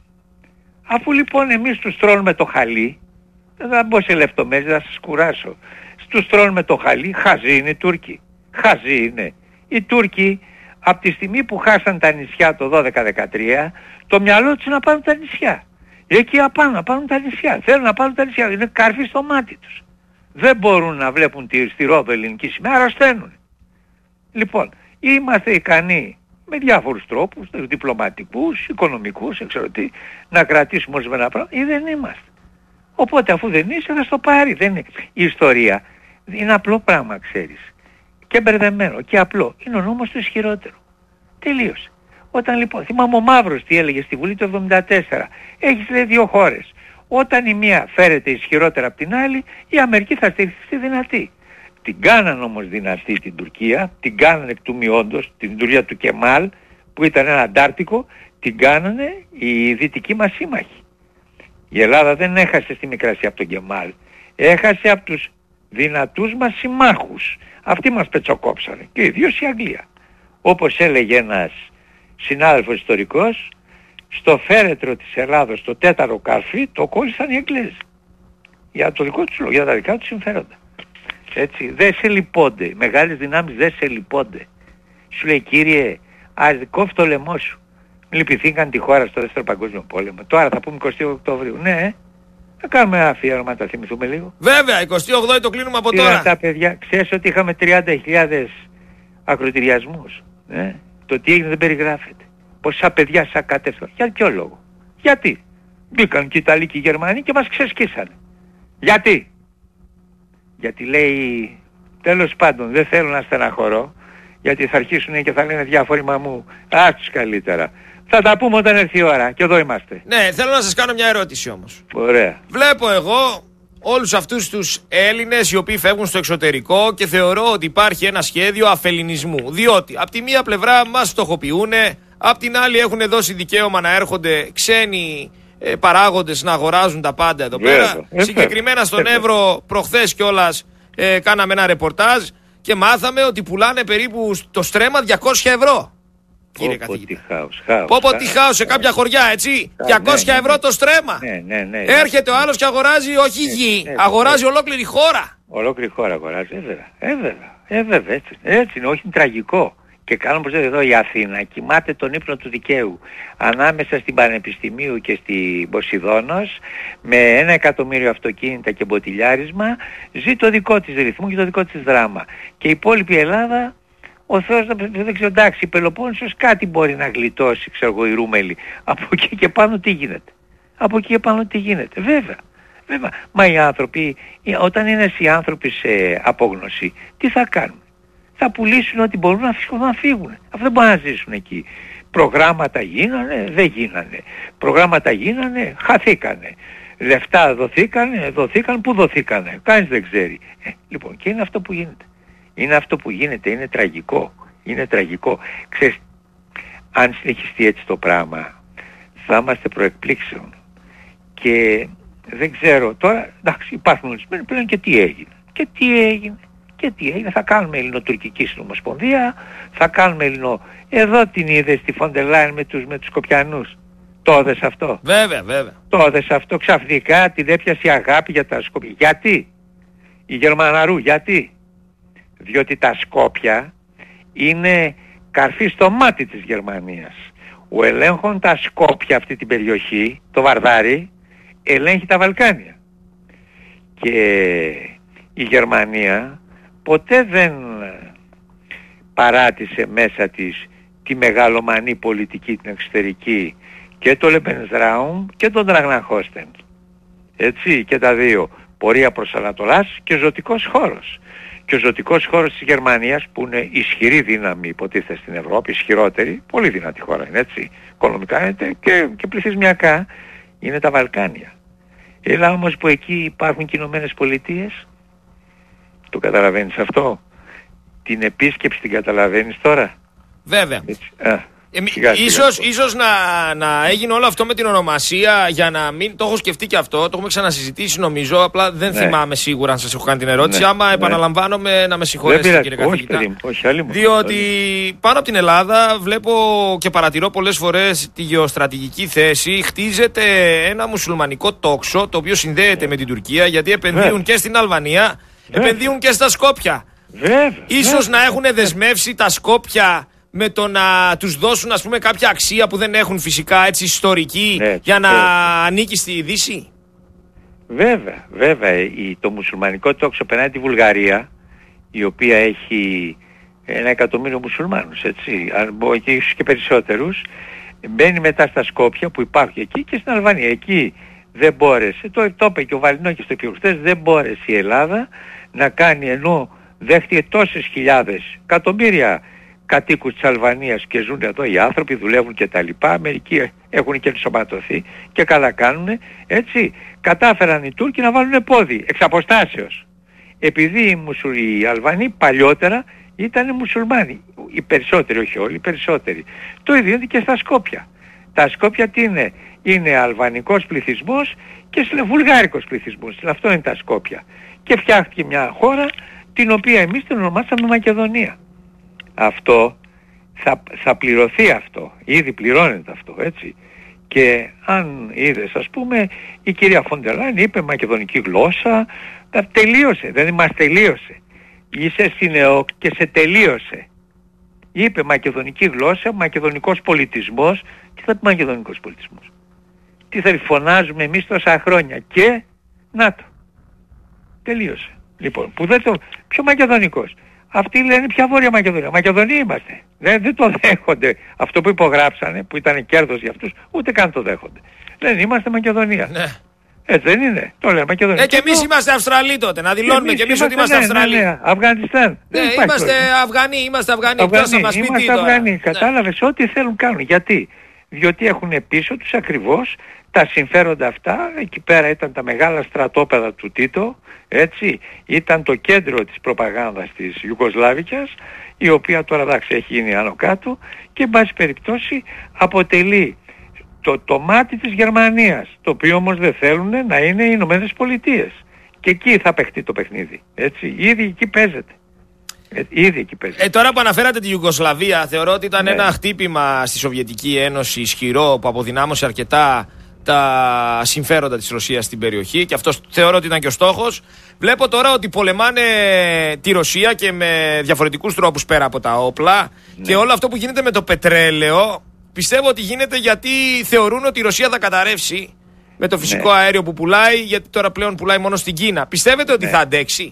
Αφού λοιπόν εμείς τους τρώνουμε το χαλί, δεν θα μπω σε λεπτομέρειες, θα σας κουράσω. Τους τρώνουμε το χαλί, χαζοί είναι οι Τούρκοι. Χαζοί είναι. Οι Τούρκοι από τη στιγμή που χάσαν τα νησιά το δώδεκα δεκατρία, το μυαλό τους να πάρουν τα νησιά. Εκεί απάνω να πάρουν τα νησιά. Θέλουν να πάρουν τα νησιά. Είναι καρφί στο μάτι τους. Δεν μπορούν να βλέπουν τη, στη Ρόδο ελληνική σημαία, αρρωσταίνουν. Λοιπόν, είμαστε ικανοί με διάφορους τρόπους, διπλωματικούς, οικονομικούς, ξέρω τι, να κρατήσουμε ορισμένα πράγματα ή δεν είμαστε. Οπότε αφού δεν είσαι θα στο πάρει. Δεν είναι. Η ιστορία είναι απλό πράγμα, ξέρεις. Και μπερδεμένο και απλό. Είναι ο νόμος του ισχυρότερου. Τελείωσε. Όταν λοιπόν, θυμάμαι ο Μαύρος τι έλεγε στη Βουλή του εβδομήντα τέσσερα. Έχεις λέει δύο χώρες. Όταν η μία φέρεται ισχυρότερα από την άλλη, η Αμερική θα στηριχθεί δυνατή. Την κάναν όμως δυνατή την Τουρκία, την κάνανε εκ του μειόντος, την Τουρκία του Κεμάλ, που ήταν ένα αντάρτικο, την κάνανε οι δυτικοί μας σύμμαχοι. Η Ελλάδα δεν έχασε στη Μικρασία από τον Κεμάλ. Έχασε από τους δυνατούς μας συμμάχους. Αυτοί μας πετσοκόψανε. Και ιδίως η Αγγλία. Όπως έλεγε ένας συνάδελφος ιστορικός, στο φέρετρο της Ελλάδος, το τέταρτο καρφί, το κόλλησαν οι Εγγλέζοι. Για το δικό τους λόγο, για τα δικά τους συμφέροντα. Έτσι, δεν σε λυπώνται. Οι μεγάλες δυνάμεις δεν σε λυπώνται. Σου λέει κύριε, ας κόφει το λαιμό σου. Λυπηθήκαν τη χώρα στο δεύτερο παγκόσμιο πόλεμο. Τώρα θα πούμε εικοστή Οκτωβρίου. Ναι, θα κάνουμε ένα αφιέρωμα, τα θυμηθούμε λίγο. Βέβαια, εικοστή ογδόη το κλείνουμε από τώρα. Τα παιδιά, ξέρεις ότι είχαμε τριάντα χιλιάδες ακροτηριασμούς. Ε? Το τι έγινε δεν περιγράφεται. Πόσα παιδιά σακάτευσαν. Για ποιο λόγο? Γιατί? Μπήκαν και οι Ιταλοί και οι Γερμανοί και μας ξεσκίσανε. Γιατί? Γιατί λέει, τέλος πάντων δεν θέλω να στεναχωρώ, γιατί θα αρχίσουν και θα λένε διάφοροι μαμού, άστους καλύτερα. Θα τα πούμε όταν έρθει η ώρα και εδώ είμαστε. Ναι, θέλω να σας κάνω μια ερώτηση όμως. Ωραία. Βλέπω εγώ όλους αυτούς τους Έλληνες οι οποίοι φεύγουν στο εξωτερικό και θεωρώ ότι υπάρχει ένα σχέδιο αφελινισμού. Διότι από τη μία πλευρά μας στοχοποιούν, απ' την άλλη έχουν δώσει δικαίωμα να έρχονται ξένοι ε, παράγοντες να αγοράζουν τα πάντα εδώ Βέβαια. πέρα. Ε, Συγκεκριμένα στον Βέβαια. Εύρο προχθές κιόλας ε, κάναμε ένα ρεπορτάζ και μάθαμε ότι πουλάνε περίπου το στρέμμα διακόσια ευρώ. Κύριε καθηγητά. Πόπο τι χάος σε κάποια χωριά, έτσι. διακόσια ευρώ το στρέμμα. Ναι, ναι, ναι. Έρχεται ο άλλος και αγοράζει όχι γη, ναι, αγοράζει ολόκληρη χώρα. Ολόκληρη χώρα αγοράζει, ε, βέβαια. Ε, βέβαια. Ε, βέβαια, έτσι. Έτσι είναι, όχι είναι τραγικό. Και κάνουμε πως εδώ η Αθήνα κοιμάται τον ύπνο του δικαίου ανάμεσα στην Πανεπιστημίου και στην Ποσειδώνος με ένα εκατομμύριο αυτοκίνητα και μποτιλιάρισμα, ζει το δικό της ρυθμό και το δικό της δράμα. Και η υπόλοιπη Ελλάδα, ο Θεός δεν ξέρω, εντάξει, η Πελοπόννησος κάτι μπορεί να γλιτώσει, ξέρω εγώ, η Ρούμελη. Από εκεί και πάνω τι γίνεται. Από εκεί και πάνω τι γίνεται. Βέβαια. Βέβαια. Μα οι άνθρωποι, όταν είναι οι άνθρωποι σε απόγνωση, τι θα κάνουν? Θα πουλήσουν ό,τι μπορούν να φύγουν, να φύγουν. Αυτό δεν μπορούν να ζήσουν εκεί. Προγράμματα γίνανε, δεν γίνανε. Προγράμματα γίνανε, χαθήκανε. Λεφτά δοθήκανε, δοθήκαν, πού δοθήκανε. Κανείς δεν ξέρει. Ε, λοιπόν, και είναι αυτό που γίνεται. Είναι αυτό που γίνεται, είναι τραγικό. Είναι τραγικό. Ξέρεις, αν συνεχιστεί έτσι το πράγμα, θα είμαστε προεκπλήξεων. Και δεν ξέρω, τώρα, εντάξει, υπάρχουν ορισμένοι πλέον και τι έγινε. Και τι έγινε. Και τι έγινε, θα κάνουμε ελληνοτουρκική συνομοσπονδία, θα κάνουμε ελληνο... Εδώ την είδες τη Φοντερ Λάιεν με τους, με τους Σκοπιανούς. Το είδες αυτό? Βέβαια, βέβαια. Το είδες αυτό? Ξαφνικά την έπιασε η αγάπη για τα Σκόπια. Γιατί? Η Γερμαναρού, γιατί? Διότι τα Σκόπια είναι καρφί στο μάτι της Γερμανίας. Ο ελέγχον τα Σκόπια αυτή την περιοχή, το Βαρδάρι, ελέγχει τα Βαλκάνια. Και η Γερμανία ποτέ δεν παράτησε μέσα της τη μεγαλομανή πολιτική την εξωτερική και το Λεμπενζράουμ και τον Ντραγναχώστεν. Έτσι, και τα δύο. Πορεία προς Ανατολάς και ζωτικός χώρος. Και ο ζωτικός χώρος της Γερμανίας, που είναι ισχυρή δύναμη υποτίθεται στην Ευρώπη, ισχυρότερη, πολύ δυνατή χώρα είναι, έτσι, οικονομικά είναι και, και πληθυσμιακά, είναι τα Βαλκάνια. Έλα όμως που εκεί υπάρχουν και οι Ηνωμένες Πολιτείες, το καταλαβαίνεις αυτό? Την επίσκεψη την καταλαβαίνεις τώρα? Βέβαια. Έτσι, α. Ε, ίσως, ίσως να, να έγινε όλο αυτό με την ονομασία για να μην το έχω σκεφτεί και αυτό. Το έχουμε ξανασυζητήσει νομίζω. Απλά δεν ναι. θυμάμαι σίγουρα αν σας έχω κάνει την ερώτηση. Ναι. Άμα ναι. επαναλαμβάνομαι να με συγχωρέσετε κύριε καθηγητά. Όχι, όχι, άλλη μου. Διότι πάνω από την Ελλάδα βλέπω και παρατηρώ πολλές φορές τη γεωστρατηγική θέση. Χτίζεται ένα μουσουλμανικό τόξο το οποίο συνδέεται ναι. με την Τουρκία, γιατί επενδύουν ναι. και στην Αλβανία, ναι. επενδύουν και στα Σκόπια. Βέβαια. Ίσως Βέβαια. να έχουν δεσμεύσει τα Σκόπια με το να τους δώσουν ας πούμε κάποια αξία που δεν έχουν φυσικά, έτσι, ιστορική, ναι, για να ναι. ανήκει στη Δύση. Βέβαια, βέβαια. Το μουσουλμανικό τόξο περνάει τη Βουλγαρία, η οποία έχει ένα εκατομμύριο μουσουλμάνους, έτσι, αν μπορεί και ίσως και περισσότερους. Μπαίνει μετά στα Σκόπια που υπάρχει εκεί και στην Αλβανία. Εκεί δεν μπόρεσε, το, το είπε και ο Βαλινόκης το είπε χθες, δεν μπόρεσε η Ελλάδα να κάνει, ενώ δέχτηκε τόσες χιλιάδες, εκατομμύρια κατοίκους της Αλβανίας και ζουν εδώ οι άνθρωποι, δουλεύουν και τα λοιπά, μερικοί έχουν και ενσωματωθεί και καλά κάνουνε, έτσι, κατάφεραν οι Τούρκοι να βάλουν πόδι εξ αποστάσεως. Επειδή οι, μουσου, οι Αλβανοί παλιότερα ήταν μουσουλμάνοι, οι περισσότεροι, όχι όλοι, οι περισσότεροι. Το ίδιο είναι και στα Σκόπια. Τα Σκόπια τι είναι? Είναι αλβανικός πληθυσμός και βουλγάρικος πληθυσμός. Αυτό είναι τα Σκόπια. Και φτιάχτηκε μια χώρα την οποία εμείς την ονομάσαμε Μακεδονία. Αυτό θα, θα πληρωθεί αυτό, ήδη πληρώνεται αυτό, έτσι. Και αν είδες, ας πούμε, η κυρία Φοντερ Λάιν είπε μακεδονική γλώσσα, τα τελείωσε, δεν μας τελείωσε. Είσαι στην ΕΟΚ και σε τελείωσε. Είπε μακεδονική γλώσσα, μακεδονικός πολιτισμός. Τι θα πει μακεδονικός πολιτισμός? Τι θα φωνάζουμε εμείς τόσα χρόνια? Και να το, τελείωσε. Λοιπόν, που δεν το, πιο μακεδονικός. Αυτοί λένε ποια Βόρεια Μακεδονία? Μακεδονία είμαστε. Δεν, δεν το δέχονται. Αυτό που υπογράψανε, που ήταν κέρδος για αυτούς, ούτε καν το δέχονται. Λένε είμαστε Μακεδονία. Ναι. Έτσι δεν είναι? Το λένε Μακεδονία. Ε, και εμείς είμαστε Αυστραλοί τότε. Να δηλώνουμε και εμείς ότι είμαστε ναι, Αυστραλοί. Ναι, ναι. Αφγανιστάν. Ναι, είμαστε Αφγανοί, είμαστε Αφγανοί. Αφγανοί, θα μας πει είμαστε τώρα. Αφγανοί. Ναι. Κατάλαβες, ό,τι θέλουν κάνουν. Γιατί? Διότι έχουν πίσω τους ακριβώς τα συμφέροντα αυτά. Εκεί πέρα ήταν τα μεγάλα στρατόπεδα του Τίτο, έτσι, ήταν το κέντρο της προπαγάνδας της Ιουγκοσλάβικας, η οποία τώρα εντάξει έχει γίνει άνω κάτω και εν πάση περιπτώσει αποτελεί το, το μάτι της Γερμανίας, το οποίο όμως δεν θέλουν να είναι οι Ηνωμένες Πολιτείες. Και εκεί θα παιχτεί το παιχνίδι, έτσι, ήδη εκεί παίζεται. Ε, ήδη εκεί παίζεται. Ε, τώρα που αναφέρατε τη Ιουγκοσλαβία, θεωρώ ότι ήταν ναι. ένα χτύπημα στη Σοβιετική Ένωση ισχυρό που αποδυνάμωσε αρκετά τα συμφέροντα της Ρωσίας στην περιοχή, και αυτό θεωρώ ότι ήταν και ο στόχος. Βλέπω τώρα ότι πολεμάνε τη Ρωσία και με διαφορετικούς τρόπους πέρα από τα όπλα, ναι. και όλο αυτό που γίνεται με το πετρέλαιο πιστεύω ότι γίνεται γιατί θεωρούν ότι η Ρωσία θα καταρρεύσει με το φυσικό ναι. αέριο που πουλάει, γιατί τώρα πλέον πουλάει μόνο στην Κίνα. Πιστεύετε ότι ναι. θα αντέξει?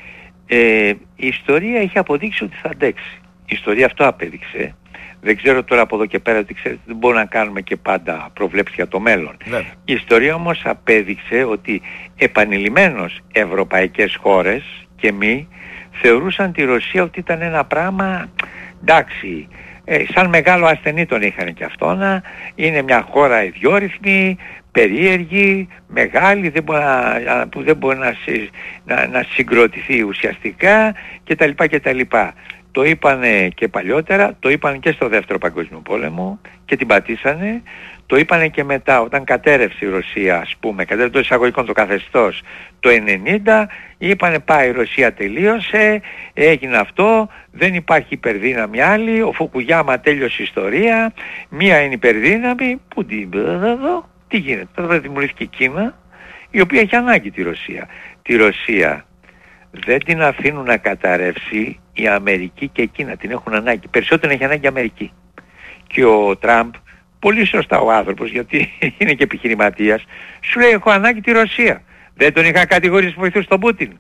Ε, η ιστορία έχει αποδείξει ότι θα αντέξει. Η ιστορία αυτό απέδειξε. Δεν ξέρω τώρα από εδώ και πέρα, ότι ξέρετε, δεν μπορούμε να κάνουμε και πάντα προβλέψεις για το μέλλον. Ναι. Η ιστορία όμως απέδειξε ότι επανειλημμένως ευρωπαϊκές χώρες και μη θεωρούσαν τη Ρωσία ότι ήταν ένα πράγμα, εντάξει, ε, σαν μεγάλο ασθενή τον είχαν και αυτόνα, είναι μια χώρα ιδιόρυθμη, περίεργη, μεγάλη, δεν μπορεί να, που δεν μπορεί να, να, να συγκροτηθεί ουσιαστικά κτλ. κτλ. Το είπανε και παλιότερα, το είπαν και στο Δεύτερο Παγκόσμιο Πόλεμο και την πατήσανε. Το είπανε και μετά, όταν κατέρευσε η Ρωσία, ας πούμε, κατέρευσε το εισαγωγικό το καθεστώς το ενενήντα, είπανε πάει η Ρωσία τελείωσε, έγινε αυτό, δεν υπάρχει υπερδύναμη άλλη, ο Φουκουγιάμα τέλειωσε η ιστορία, μία είναι υπερδύναμη, που την εδώ, τι γίνεται, τώρα δημιουργήθηκε η Κίνα, η οποία έχει ανάγκη τη Ρωσία. Τη Ρωσία δεν την αφήνουν να καταρρεύσει η Αμερική και η Κίνα, την έχουν ανάγκη. Περισσότερο έχει ανάγκη η Αμερική. Και ο Τραμπ, πολύ σωστά ο άνθρωπος, γιατί είναι και επιχειρηματίας, σου λέει έχω ανάγκη τη Ρωσία. Δεν τον είχαν κατηγορήσει βοηθούς στον Πούτιν.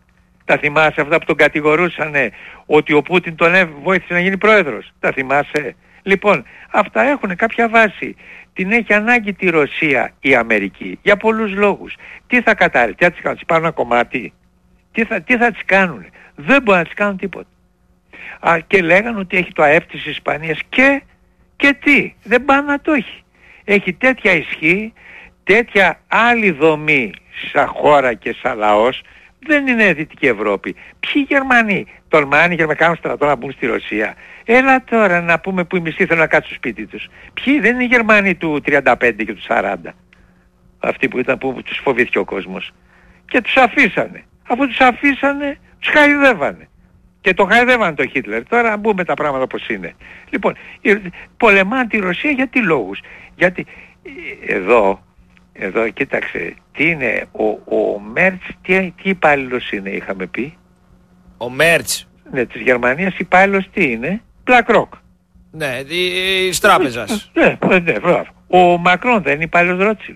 Τα θυμάσαι αυτά που τον κατηγορούσανε ότι ο Πούτιν τον βοήθησε να γίνει πρόεδρος? Τα θυμάσαι? Λοιπόν, αυτά έχουν κάποια βάση. Την έχει ανάγκη τη Ρωσία η Αμερική για πολλούς λόγους. Τι θα κατάρρει, τι θα τις κάνουν, τις πάρουν ένα κομμάτι? Τι θα, τι θα τις κάνουν? Δεν μπορούν να τις κάνουν τίποτα. Α, και λέγανε ότι έχει το ΑΕΠ της Ισπανίας και, και τι, δεν πάνε να το έχει. Έχει τέτοια ισχύ, τέτοια άλλη δομή σαν χώρα και σαν λαός. Δεν είναι Δυτική Ευρώπη. Ποιοι Γερμανοί τολμάνε για να κάνουν στρατό να μπουν στη Ρωσία? Έλα τώρα να πούμε που οι μισοί θέλουν να κάτσουν στο σπίτι τους. Ποιοι? Δεν είναι οι Γερμανοί του τριάντα πέντε και του σαράντα. Αυτοί που ήταν που τους φοβήθηκε ο κόσμος. Και τους αφήσανε. Αφού τους αφήσανε, τους χαϊδεύανε. Και το χαϊδεύανε το Χίτλερ. Τώρα να μπούμε τα πράγματα όπως είναι. Λοιπόν, πολεμάνε τη Ρωσία για τι λόγους? Γιατί εδώ, εδώ κοίταξε, τι είναι, ο, ο Μέρτς, τι, τι υπάλληλος είναι, είχαμε πει? Ο Μέρτς. Ναι, της Γερμανίας υπάλληλος τι είναι? BlackRock. Ναι, της τράπεζας. Ναι, ναι, ναι, μπράβο. Ο Μακρόν δεν είναι υπάλληλος Ρότσιλντ.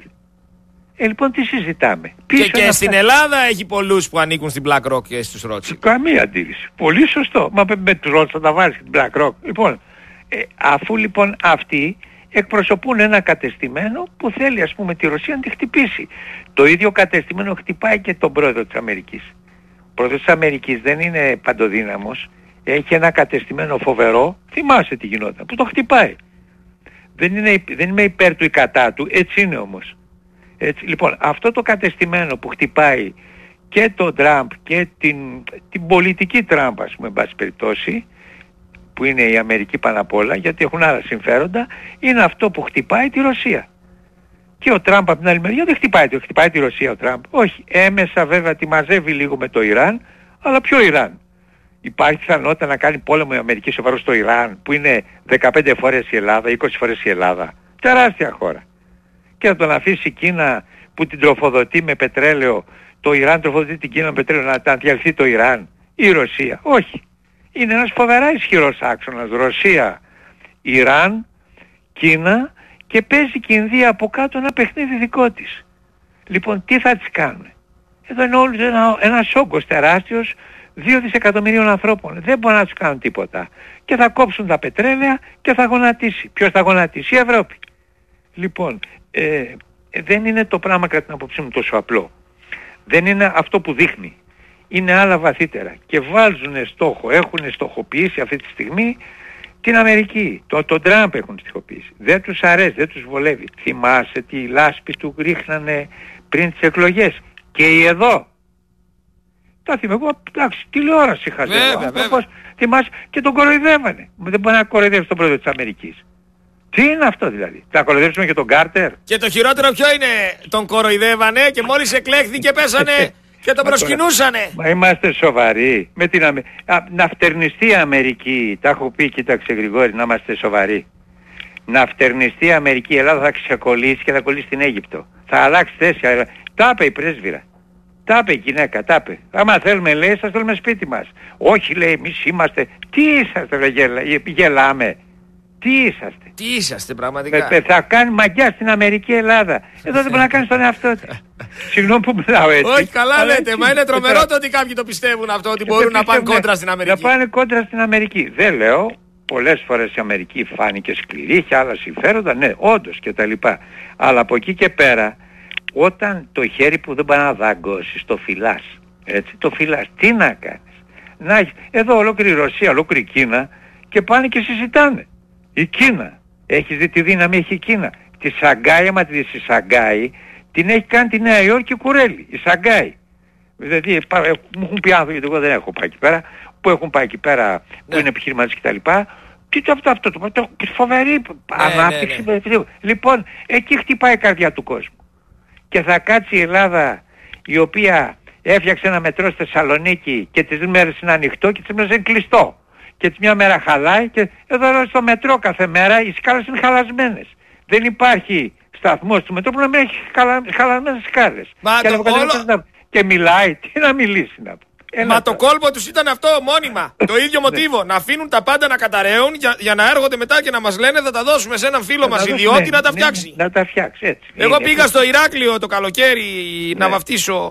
Ε, λοιπόν, τι συζητάμε? Πίσω και, και στην Ελλάδα έχει πολλούς που ανήκουν στην BlackRock και στους Rothschild. Καμία αντίρρηση. Πολύ σωστό. Μα με τους Rothschild θα τα βάλεις στην BlackRock. Λοιπόν, ε, αφού λοιπόν αυτοί εκπροσωπούν ένα κατεστημένο που θέλει, ας πούμε, τη Ρωσία να τη χτυπήσει. Το ίδιο κατεστημένο χτυπάει και τον πρόεδρο της Αμερικής. Ο πρόεδρος της Αμερικής δεν είναι παντοδύναμος. Έχει ένα κατεστημένο φοβερό. Θυμάσαι τι γινόταν. Που το χτυπάει. Δεν, είναι, δεν είμαι υπέρ του ή κατά του. Έτσι είναι όμως. Έτσι, λοιπόν, αυτό το κατεστημένο που χτυπάει και τον Τραμπ και την, την πολιτική Τραμπ, ας πούμε, εν πάση περιπτώσει, που είναι η Αμερική πάνω απ' όλα, γιατί έχουν άλλα συμφέροντα, είναι αυτό που χτυπάει τη Ρωσία. Και ο Τραμπ από την άλλη μεριά δεν χτυπάει, το χτυπάει τη Ρωσία ο Τραμπ. Όχι, έμεσα βέβαια τη μαζεύει λίγο με το Ιράν, αλλά ποιο Ιράν? Υπάρχει πιθανότητα να κάνει πόλεμο η Αμερική σοβαρό στο Ιράν, που είναι δεκαπέντε φορές η Ελλάδα, είκοσι φορές η Ελλάδα. Τεράστια χώρα. Και να τον αφήσει η Κίνα που την τροφοδοτεί με πετρέλαιο, το Ιράν τροφοδοτεί την Κίνα με πετρέλαιο, να τα διαλυθεί το Ιράν ή η Ρωσία? Όχι. Είναι ένας φοβερά ισχυρός άξονας. Ρωσία, Ιράν, Κίνα, και παίζει και η Ινδία από κάτω ένα παιχνίδι δικό της. Λοιπόν, τι θα τις κάνουν? Εδώ είναι όλους ένα, ένας όγκος τεράστιος δύο δισεκατομμυρίων ανθρώπων. Δεν μπορούν να τους κάνουν τίποτα. Και θα κόψουν τα πετρέλαια και θα γονατίσει. Ποιος θα γονατίσει? Η Ευρώπη. Λοιπόν, ε, δεν είναι το πράγμα κατά την άποψή μου τόσο απλό. Δεν είναι αυτό που δείχνει. Είναι άλλα βαθύτερα. Και βάζουν στόχο, έχουν στοχοποιήσει αυτή τη στιγμή την Αμερική. Το, τον Τραμπ έχουν στοχοποιήσει. Δεν τους αρέσει, δεν τους βολεύει. Θυμάσαι τη λάσπη του ρίχνανε πριν τις εκλογές. Και οι εδώ. Τα θυμάμαι εγώ, εντάξει, τηλεόραση είχα δει. Θυμάσαι, και τον κοροϊδεύανε. Δεν μπορεί να κοροϊδεύει τον πρόεδρο της Αμερικής. Τι είναι αυτό δηλαδή? Θα κοροϊδεύσουμε και τον Κάρτερ? Και το χειρότερο ποιο είναι? Τον κοροϊδεύανε και μόλις εκλέχθηκε πέσανε και τον προσκυνούσανε. Μα είμαστε σοβαροί? Με την Αμε... Α, να φτερνιστεί η Αμερική, τα έχω πει, κοίταξε Γρηγόρη, να είμαστε σοβαροί. Να φτερνιστεί η Αμερική, η Ελλάδα θα ξεκολλήσει και θα κολλήσει στην Αίγυπτο. Θα αλλάξει θέση. Τα είπε η πρέσβυρα. Τα είπε η γυναίκα, τα είπε. Άμα θέλουμε, λέει, σας θέλουμε σπίτι μας. Όχι, λέει, εμείς είμαστε. Τι είσαστε, λέει, γελα... γελάμε? Τι είσαστε? Τι είσαστε πραγματικά? Με, θα κάνει μαγιά στην Αμερική Ελλάδα. Εδώ δεν μπορεί να κάνει τον εαυτό του. Συγγνώμη που μιλάω έτσι. Όχι, καλά λέτε. Μα είναι τρομερό το ότι κάποιοι το πιστεύουν αυτό, ότι μπορούν να πάνε κόντρα στην Αμερική. Να πάνε κόντρα στην Αμερική. Δεν λέω. Πολλές φορές η Αμερική φάνηκε σκληρή, είχε άλλα συμφέροντα. Ναι, όντως και τα λοιπά. Αλλά από εκεί και πέρα, όταν το χέρι που δεν πάει να δαγκώσεις, το φυλάς. Έτσι, το φυλάς. Τι να κάνεις? Να, εδώ ολόκληρη Ρωσία, ολόκληρη Κίνα και πάνε και συζητάνε. Η Κίνα. Έχεις δει τι δύναμη έχει η Κίνα? Τη Σαγκάη, άμα τη δεις η Σαγκάη, την έχει κάνει τη Νέα Υόρκη κουρέλι. Η Σαγκάη. Δηλαδή μου έχουν πει άνθρωποι, γιατί εγώ δεν έχω πάει εκεί πέρα, που έχουν πάει εκεί πέρα, που ναι, είναι επιχειρηματίες κτλ. Τι το αυτό, αυτό το, το φοβερή ναι, ανάπτυξη. Ναι, ναι. Λοιπόν, εκεί χτυπάει η καρδιά του κόσμου. Και θα κάτσει η Ελλάδα, η οποία έφτιαξε ένα μετρό στη Θεσσαλονίκη και τις μέρες είναι ανοιχτό και τις μέρες είναι κλειστό. Και μια μέρα χαλάει και εδώ στο μετρό κάθε μέρα οι σκάλες είναι χαλασμένες. Δεν υπάρχει σταθμός του μετρό που να μην έχει χαλα... χαλασμένες σκάλες. Μα και, το όλο... να... και μιλάει, τι να μιλήσει να πω. Μα το, το κόλπο τους ήταν αυτό μόνιμα. Το ίδιο μοτίβο. Να αφήνουν τα πάντα να καταραίουν για, για να έρχονται μετά και να μας λένε θα τα δώσουμε σε έναν φίλο μας ιδιώτη ναι, να τα φτιάξει. Ναι, να τα φτιάξει έτσι. Εγώ είναι, πήγα έτσι. στο Ηράκλειο το καλοκαίρι ναι, να βαφτίσω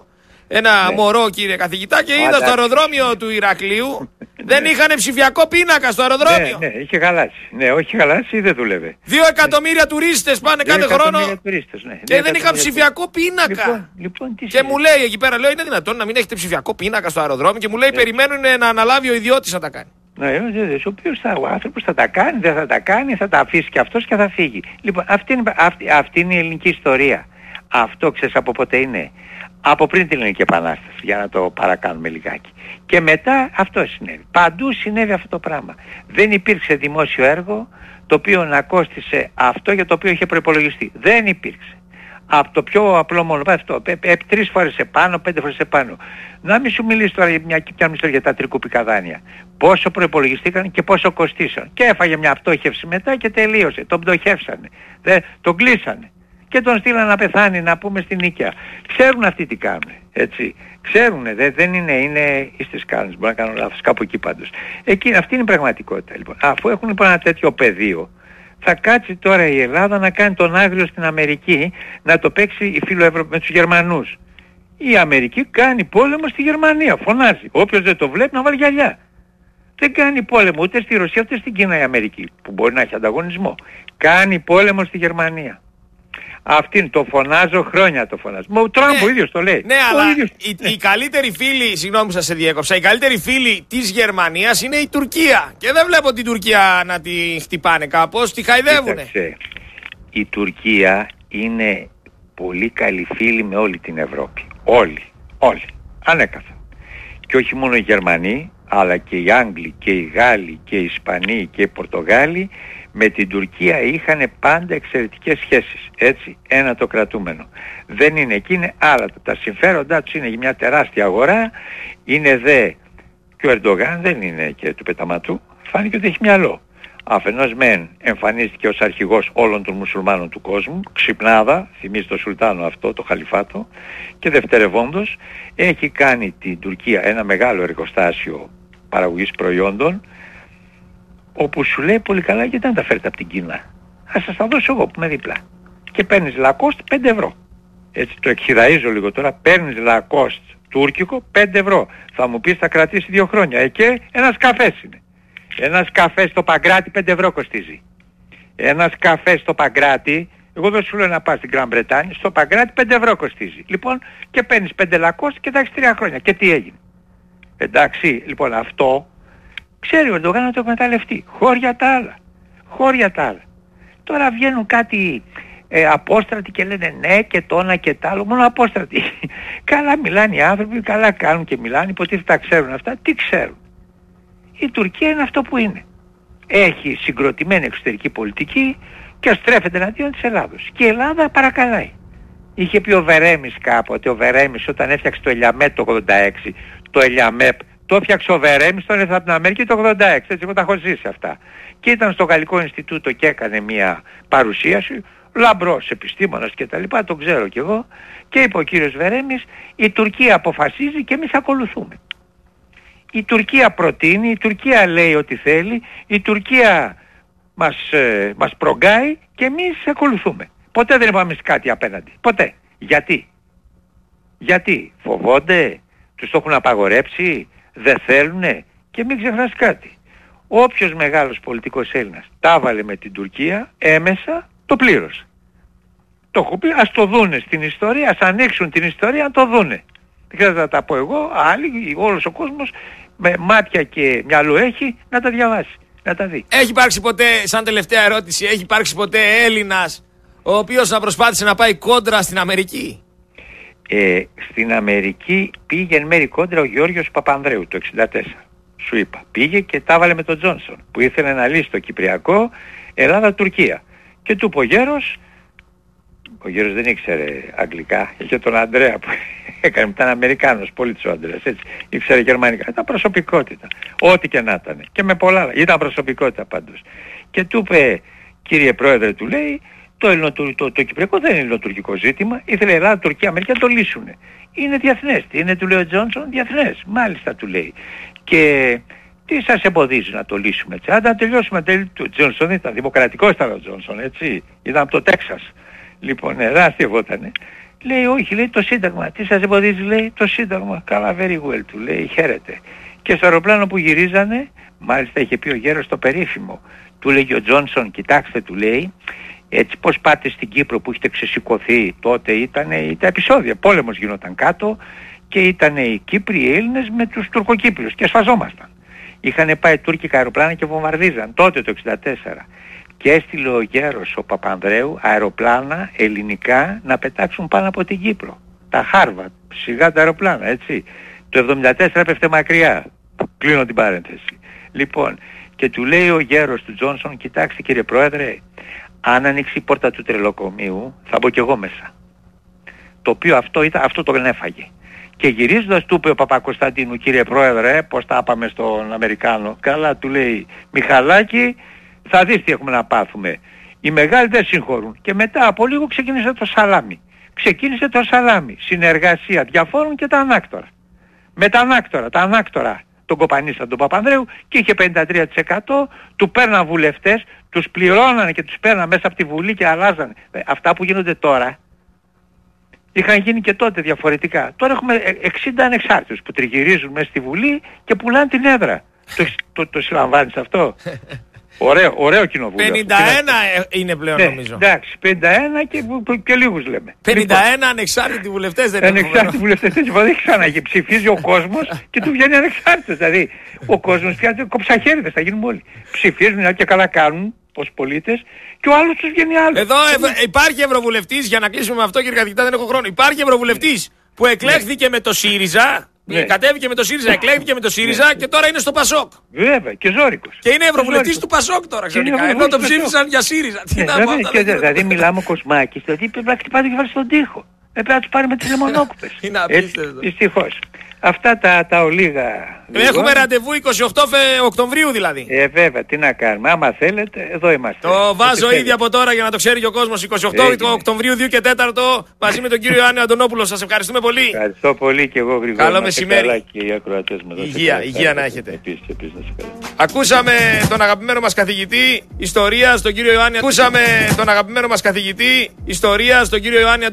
ένα ναι. μωρό, κύριε καθηγητά, και είδα Άρα. στο αεροδρόμιο του Ηρακλείου δεν είχαν ψηφιακό πίνακα στο αεροδρόμιο. Ναι, ναι, είχε χαλάσει. Ναι, όχι χαλάσει, δεν δούλευε. Δύο εκατομμύρια τουρίστες πάνε Δύο κάθε χρόνο τουρίστες, ναι. και δεν είχαν ψηφιακό πίνακα. Λοιπόν, λοιπόν, τι και μου λέει εκεί πέρα, λέω, είναι δυνατόν να μην έχετε ψηφιακό πίνακα στο αεροδρόμιο? Και μου λέει, περιμένουν να αναλάβει ο ιδιώτης να τα κάνει. Ναι, ο οποίος θα, ο άνθρωπος θα τα κάνει, δεν θα τα κάνει, θα τα αφήσει και αυτός και θα φύγει. Λοιπόν, αυτή είναι, αυτή, αυτή είναι η ελληνική ιστορία. Αυτό ξέρεις από πότε είναι? Από πριν την Ελληνική Επανάσταση, για να το παρακάνουμε λιγάκι. Και μετά αυτό συνέβη. Παντού συνέβη αυτό το πράγμα. Δεν υπήρξε δημόσιο έργο το οποίο να κόστισε αυτό για το οποίο είχε προϋπολογιστεί. Δεν υπήρξε. Από το πιο απλό μόνο αυτό, τρεις φορές επάνω, πέντε φορές επάνω. Να μην σου μιλήσει τώρα για μια κοινωνική ιστορία για τα τρικουπικά δάνεια. Πόσο προϋπολογιστήκαν και πόσο κοστίσαν. Και έφαγε μια πτώχευση μετά και τελείωσε. Τον πτωχεύσανε. Δεν, τον κλείσανε. Και τον στείλαν να πεθάνει, να πούμε, στην Νίκαια. Ξέρουν αυτοί τι κάνουν, έτσι. Ξέρουνε, δε, δεν είναι, είναι στις κάνεις, μπορεί να κάνω λάθος, κάπου εκεί πάντως. Εκεί, αυτή είναι η πραγματικότητα λοιπόν. Αφού έχουν λοιπόν ένα τέτοιο πεδίο, θα κάτσει τώρα η Ελλάδα να κάνει τον άγριο στην Αμερική, να το παίξει η φιλοευρω... με τους Γερμανούς. Η Αμερική κάνει πόλεμο στη Γερμανία, φωνάζει. Όποιος δεν το βλέπει να βάλει γυαλιά. Δεν κάνει πόλεμο ούτε στη Ρωσία ούτε στην Κίνα η Αμερική, που μπορεί να έχει ανταγωνισμό. Κάνει πόλεμο στη Γερμανία. Αυτήν το φωνάζω χρόνια, το φωνάζω. Μα ο Τραμπ ναι, ο ίδιος το λέει. Ναι, ο αλλά ίδιος... οι, οι καλύτεροι φίλοι, συγγνώμη που σας σε διέκοψα, οι καλύτεροι φίλοι της Γερμανίας είναι η Τουρκία. Και δεν βλέπω την Τουρκία να τη χτυπάνε κάπως, τη χαϊδεύουνε. Κοίταξε, η Τουρκία είναι πολύ καλή φίλη με όλη την Ευρώπη. Όλοι, όλοι, ανέκαθεν. Και όχι μόνο οι Γερμανοί, αλλά και οι Άγγλοι και οι Γάλλοι και οι Ισπανοί και οι Πορτογάλοι με την Τουρκία είχαν πάντα εξαιρετικές σχέσεις. Έτσι, ένα το κρατούμενο. Δεν είναι εκεί, είναι άλλα. Τα συμφέροντά τους είναι μια τεράστια αγορά, είναι δε, και ο Ερντογάν δεν είναι και του πεταματού, φάνηκε ότι έχει μυαλό. Αφενός μεν εμφανίστηκε ως αρχηγός όλων των μουσουλμάνων του κόσμου, ξυπνάδα, θυμίζει το Σουλτάνο αυτό, το Χαλιφάτο, και δευτερευόντως έχει κάνει την Τουρκία ένα μεγάλο εργοστάσιο παραγωγής προϊόντων, όπου σου λέει πολύ καλά, γιατί να τα φέρετε από την Κίνα. Θα σας τα δώσω εγώ που είμαι δίπλα. Και παίρνεις Lacoste πέντε ευρώ. Έτσι το εκχυραίζω λίγο τώρα, παίρνεις Lacoste τουρκικό πέντε ευρώ. Θα μου πεις θα κρατήσει δύο χρόνια. Ε, και ένας καφές είναι. Ένας καφές στο Παγκράτη πέντε ευρώ κοστίζει. Ένας καφές στο Παγκράτη, εγώ δεν σου λέω να πας στην Γκραν Μπρετάνη, στο Παγκράτη πέντε ευρώ κοστίζει. Λοιπόν, και παίρνεις πέντε Lacoste και εντάξει τρία χρόνια. Και τι έγινε? Εντάξει, λοιπόν αυτό ξέρει ο Ερντογάν να το εκμεταλλευτεί. Χώρια τα άλλα. Χώρια τα άλλα. Τώρα βγαίνουν κάτι ε, απόστρατοι και λένε ναι και το ένα και το άλλο. Μόνο απόστρατοι. Καλά μιλάνε οι άνθρωποι, καλά κάνουν και μιλάνε. Υποτίθεται τα ξέρουν αυτά. Τι ξέρουν? Η Τουρκία είναι αυτό που είναι. Έχει συγκροτημένη εξωτερική πολιτική και στρέφεται εναντίον της Ελλάδος. Και η Ελλάδα παρακαλάει. Είχε πει ο Βερέμης κάποτε, ο Βερέμης όταν έφτιαξε το Ελιαμέτ το ογδόντα έξι, το Ελιαμέπ, το έφτιαξε ο Βερέμης, τον έφτιαξε από την Αμερική το ογδόντα έξι, έτσι εγώ τα έχω ζήσει αυτά. Και ήταν στο Γαλλικό Ινστιτούτο και έκανε μια παρουσίαση, λαμπρός επιστήμονας και τα λοιπά, τον ξέρω κι εγώ, και είπε ο κύριος Βερέμης, η Τουρκία αποφασίζει και εμείς ακολουθούμε. Η Τουρκία προτείνει, η Τουρκία λέει ό,τι θέλει, η Τουρκία μας, ε, μας προγκάει και εμείς ακολουθούμε. Ποτέ δεν είπαμε κάτι απέναντι. Ποτέ. Γιατί? Γιατί? Φοβόνται? Τους το έχουν απαγορέψει? Δεν θέλουνε? Και μην ξεχνάς κάτι. Όποιος μεγάλος πολιτικός Έλληνας τα βάλε με την Τουρκία, έμεσα το πλήρωσε. Το έχω πει, ας το δούνε στην ιστορία, ας ανοίξουν την ιστορία, να το δούνε. Δεν χρειάζεται να τα πω εγώ, άλλοι, όλος ο κόσμος με μάτια και μυαλό έχει να τα διαβάσει, να τα δει. Έχει υπάρξει ποτέ, σαν τελευταία ερώτηση, έχει υπάρξει ποτέ Έλληνας ο οποίος να προσπάθησε να πάει κόντρα στην Αμερική? Ε, στην Αμερική πήγε εν μέρει κόντρα ο Γιώργος Παπανδρέου το εξήντα τέσσερα. Σου είπα. Πήγε και τα έβαλε με τον Τζόνσον που ήθελε να λύσει το Κυπριακό Ελλάδα-Τουρκία. Και του είπε ο Γέρος, ο Γέρος δεν ήξερε αγγλικά, είχε τον Ανδρέα που έκανε, ήταν Αμερικάνος πολίτης ο Ανδρέας, έτσι, ήξερε γερμανικά, ήταν προσωπικότητα, ό,τι και να ήταν. Και με πολλά άλλα, ήταν προσωπικότητα πάντως. Και του είπε, κύριε Πρόεδρε, του λέει, το, ελληνοτου, το, το Κυπριακό δεν είναι ελληνοτουρκικό ζήτημα, ήθελε Ελλάδα, Τουρκία, Αμερική να το λύσουνε. Είναι διεθνές. Τι είναι, του λέει ο Τζόνσον, διεθνές. Μάλιστα, του λέει. Και τι σας εμποδίζει να το λύσουμε έτσι? Αν να τελειώσουμε τέλει του Τζόνσον, ήταν δημοκρατικός ήταν ο Τζόνσον, έτσι. Ήταν από το Τέξας. Λοιπόν, ναι, ραστιευότανε. Λέει όχι, λέει το Σύνταγμα. Τι σας εμποδίζει, λέει το Σύνταγμα. Καλά, very well, του λέει, χαίρετε. Και στο αεροπλάνο που γυρίζανε, μάλιστα είχε πει ο γέρος το περίφημο, του λέει ο Τζόνσον, κοιτάξτε, του λέει, έτσι πως πάτε στην Κύπρο που έχετε ξεσηκωθεί, τότε ήταν τα επεισόδια, πόλεμος γινόταν κάτω και ήταν οι Κύπροι, οι Έλληνες με τους Τουρκοκύπριους και σφαζόμασταν. Είχαν πάει τουρκικά αεροπλάνα και βομβαρδίζαν τότε το εξήντα τέσσερα. Και έστειλε ο γέρος ο Παπανδρέου αεροπλάνα ελληνικά να πετάξουν πάνω από την Κύπρο. Τα Χάρβατ, σιγά τα αεροπλάνα, έτσι. Το εβδομήντα τέσσερα πέφτε μακριά. Κλείνω την παρένθεση. Λοιπόν, και του λέει ο γέρος του Τζόνσον, κοιτάξτε κύριε Πρόεδρε, αν ανοίξει η πόρτα του τρελοκομείου θα μπω κι εγώ μέσα. Το οποίο αυτό, ήταν, αυτό τον έφαγε. Και γυρίζοντας του είπε ο Παπακοσταντίνου, κύριε Πρόεδρε, πώς τα είπαμε στον Αμερικάνο. Καλά, του λέει, Μιχαλάκη, θα δεις τι έχουμε να πάθουμε. Οι μεγάλοι δεν συγχωρούν. Και μετά από λίγο ξεκίνησε το σαλάμι. Ξεκίνησε το σαλάμι. Συνεργασία διαφόρων και τα ανάκτορα. Με τα ανάκτορα, τα ανάκτορα τον κοπανίσαν τον Παπανδρέου και είχε πενήντα τρία τοις εκατό, του παίρναν βουλευτές, τους πληρώνανε και τους παίρναν μέσα από τη Βουλή και αλλάζανε. Αυτά που γίνονται τώρα είχαν γίνει και τότε διαφορετικά. Τώρα έχουμε εξήντα ανεξάρτητους που τριγυρίζουν μέσα στη Βουλή και πουλάνε την έδρα. το, το, το συλλαμβάνεις αυτό? Ωραίο, ωραίο κοινοβούλιο. πενήντα ένα είναι πλέον, ναι, νομίζω. Εντάξει, πενήντα ένα και, και λίγους λέμε. πενήντα ένα λοιπόν, ανεξάρτητοι βουλευτές δεν είναι. Ανεξάρτητοι βουλευτές δεν ξανά και ψηφίζει ο κόσμος και του βγαίνει ανεξάρτητος. Δηλαδή ο κόσμος πια κοψαχέριδες θα γίνουν όλοι. Ψηφίζουν και καλά κάνουν ως πολίτες και ο άλλος τους βγαίνει άλλο. Εδώ ευ- υπάρχει ευρωβουλευτής, για να κλείσουμε με αυτό κύριε καθηγητά, δεν έχω χρόνο. Υπάρχει ευρωβουλευτής που εκλέχθηκε ναι. με το ΣΥΡΙΖΑ. Ναι. Κατέβηκε με το ΣΥΡΙΖΑ, εκλέχθηκε με το ΣΥΡΙΖΑ και τώρα είναι στο ΠΑΣΟΚ. Βέβαια, και ζώρικος. Και είναι ευρωβουλευτής του ΠΑΣΟΚ τώρα ξαφνικά. Ενώ το ψήφισαν για ΣΥΡΙΖΑ. Τι να πω αυτά. Δηλαδή μιλάμε ο Κοσμάκης, δηλαδή πρέπει να χτυπάτε και βάλει στον τοίχο. Πρέπει να τους πάρει με τις λεμονόκουπες. Είναι απίστευτο. Δυστυχώς. Αυτά τα, τα ολίγα. Έχουμε ραντεβού εικοστή ογδόη Οκτωβρίου δηλαδή. Ε, βέβαια, τι να κάνουμε. Άμα θέλετε, εδώ είμαστε. Το βάζω ήδη από τώρα για να το ξέρει και ο κόσμος. εικοστή ογδόη Οκτωβρίου, δύο και τέσσερα μαζί με τον κύριο Ιωάννη Αντωνόπουλο. Σας ευχαριστούμε πολύ. Ευχαριστώ πολύ και εγώ, Γρηγόρη. Καλό μεσημέρι. Και οι ακροατές μας. Υγεία, υγεία να έχετε. Επίσης, επίσης, να σε καλά. Ακούσαμε τον αγαπημένο μας καθηγητή ιστορίας, τον κύριο Ιωάννη. Ακούσαμε τον αγαπημένο μας καθηγητή ιστορίας, τον κύριο Ιωάννη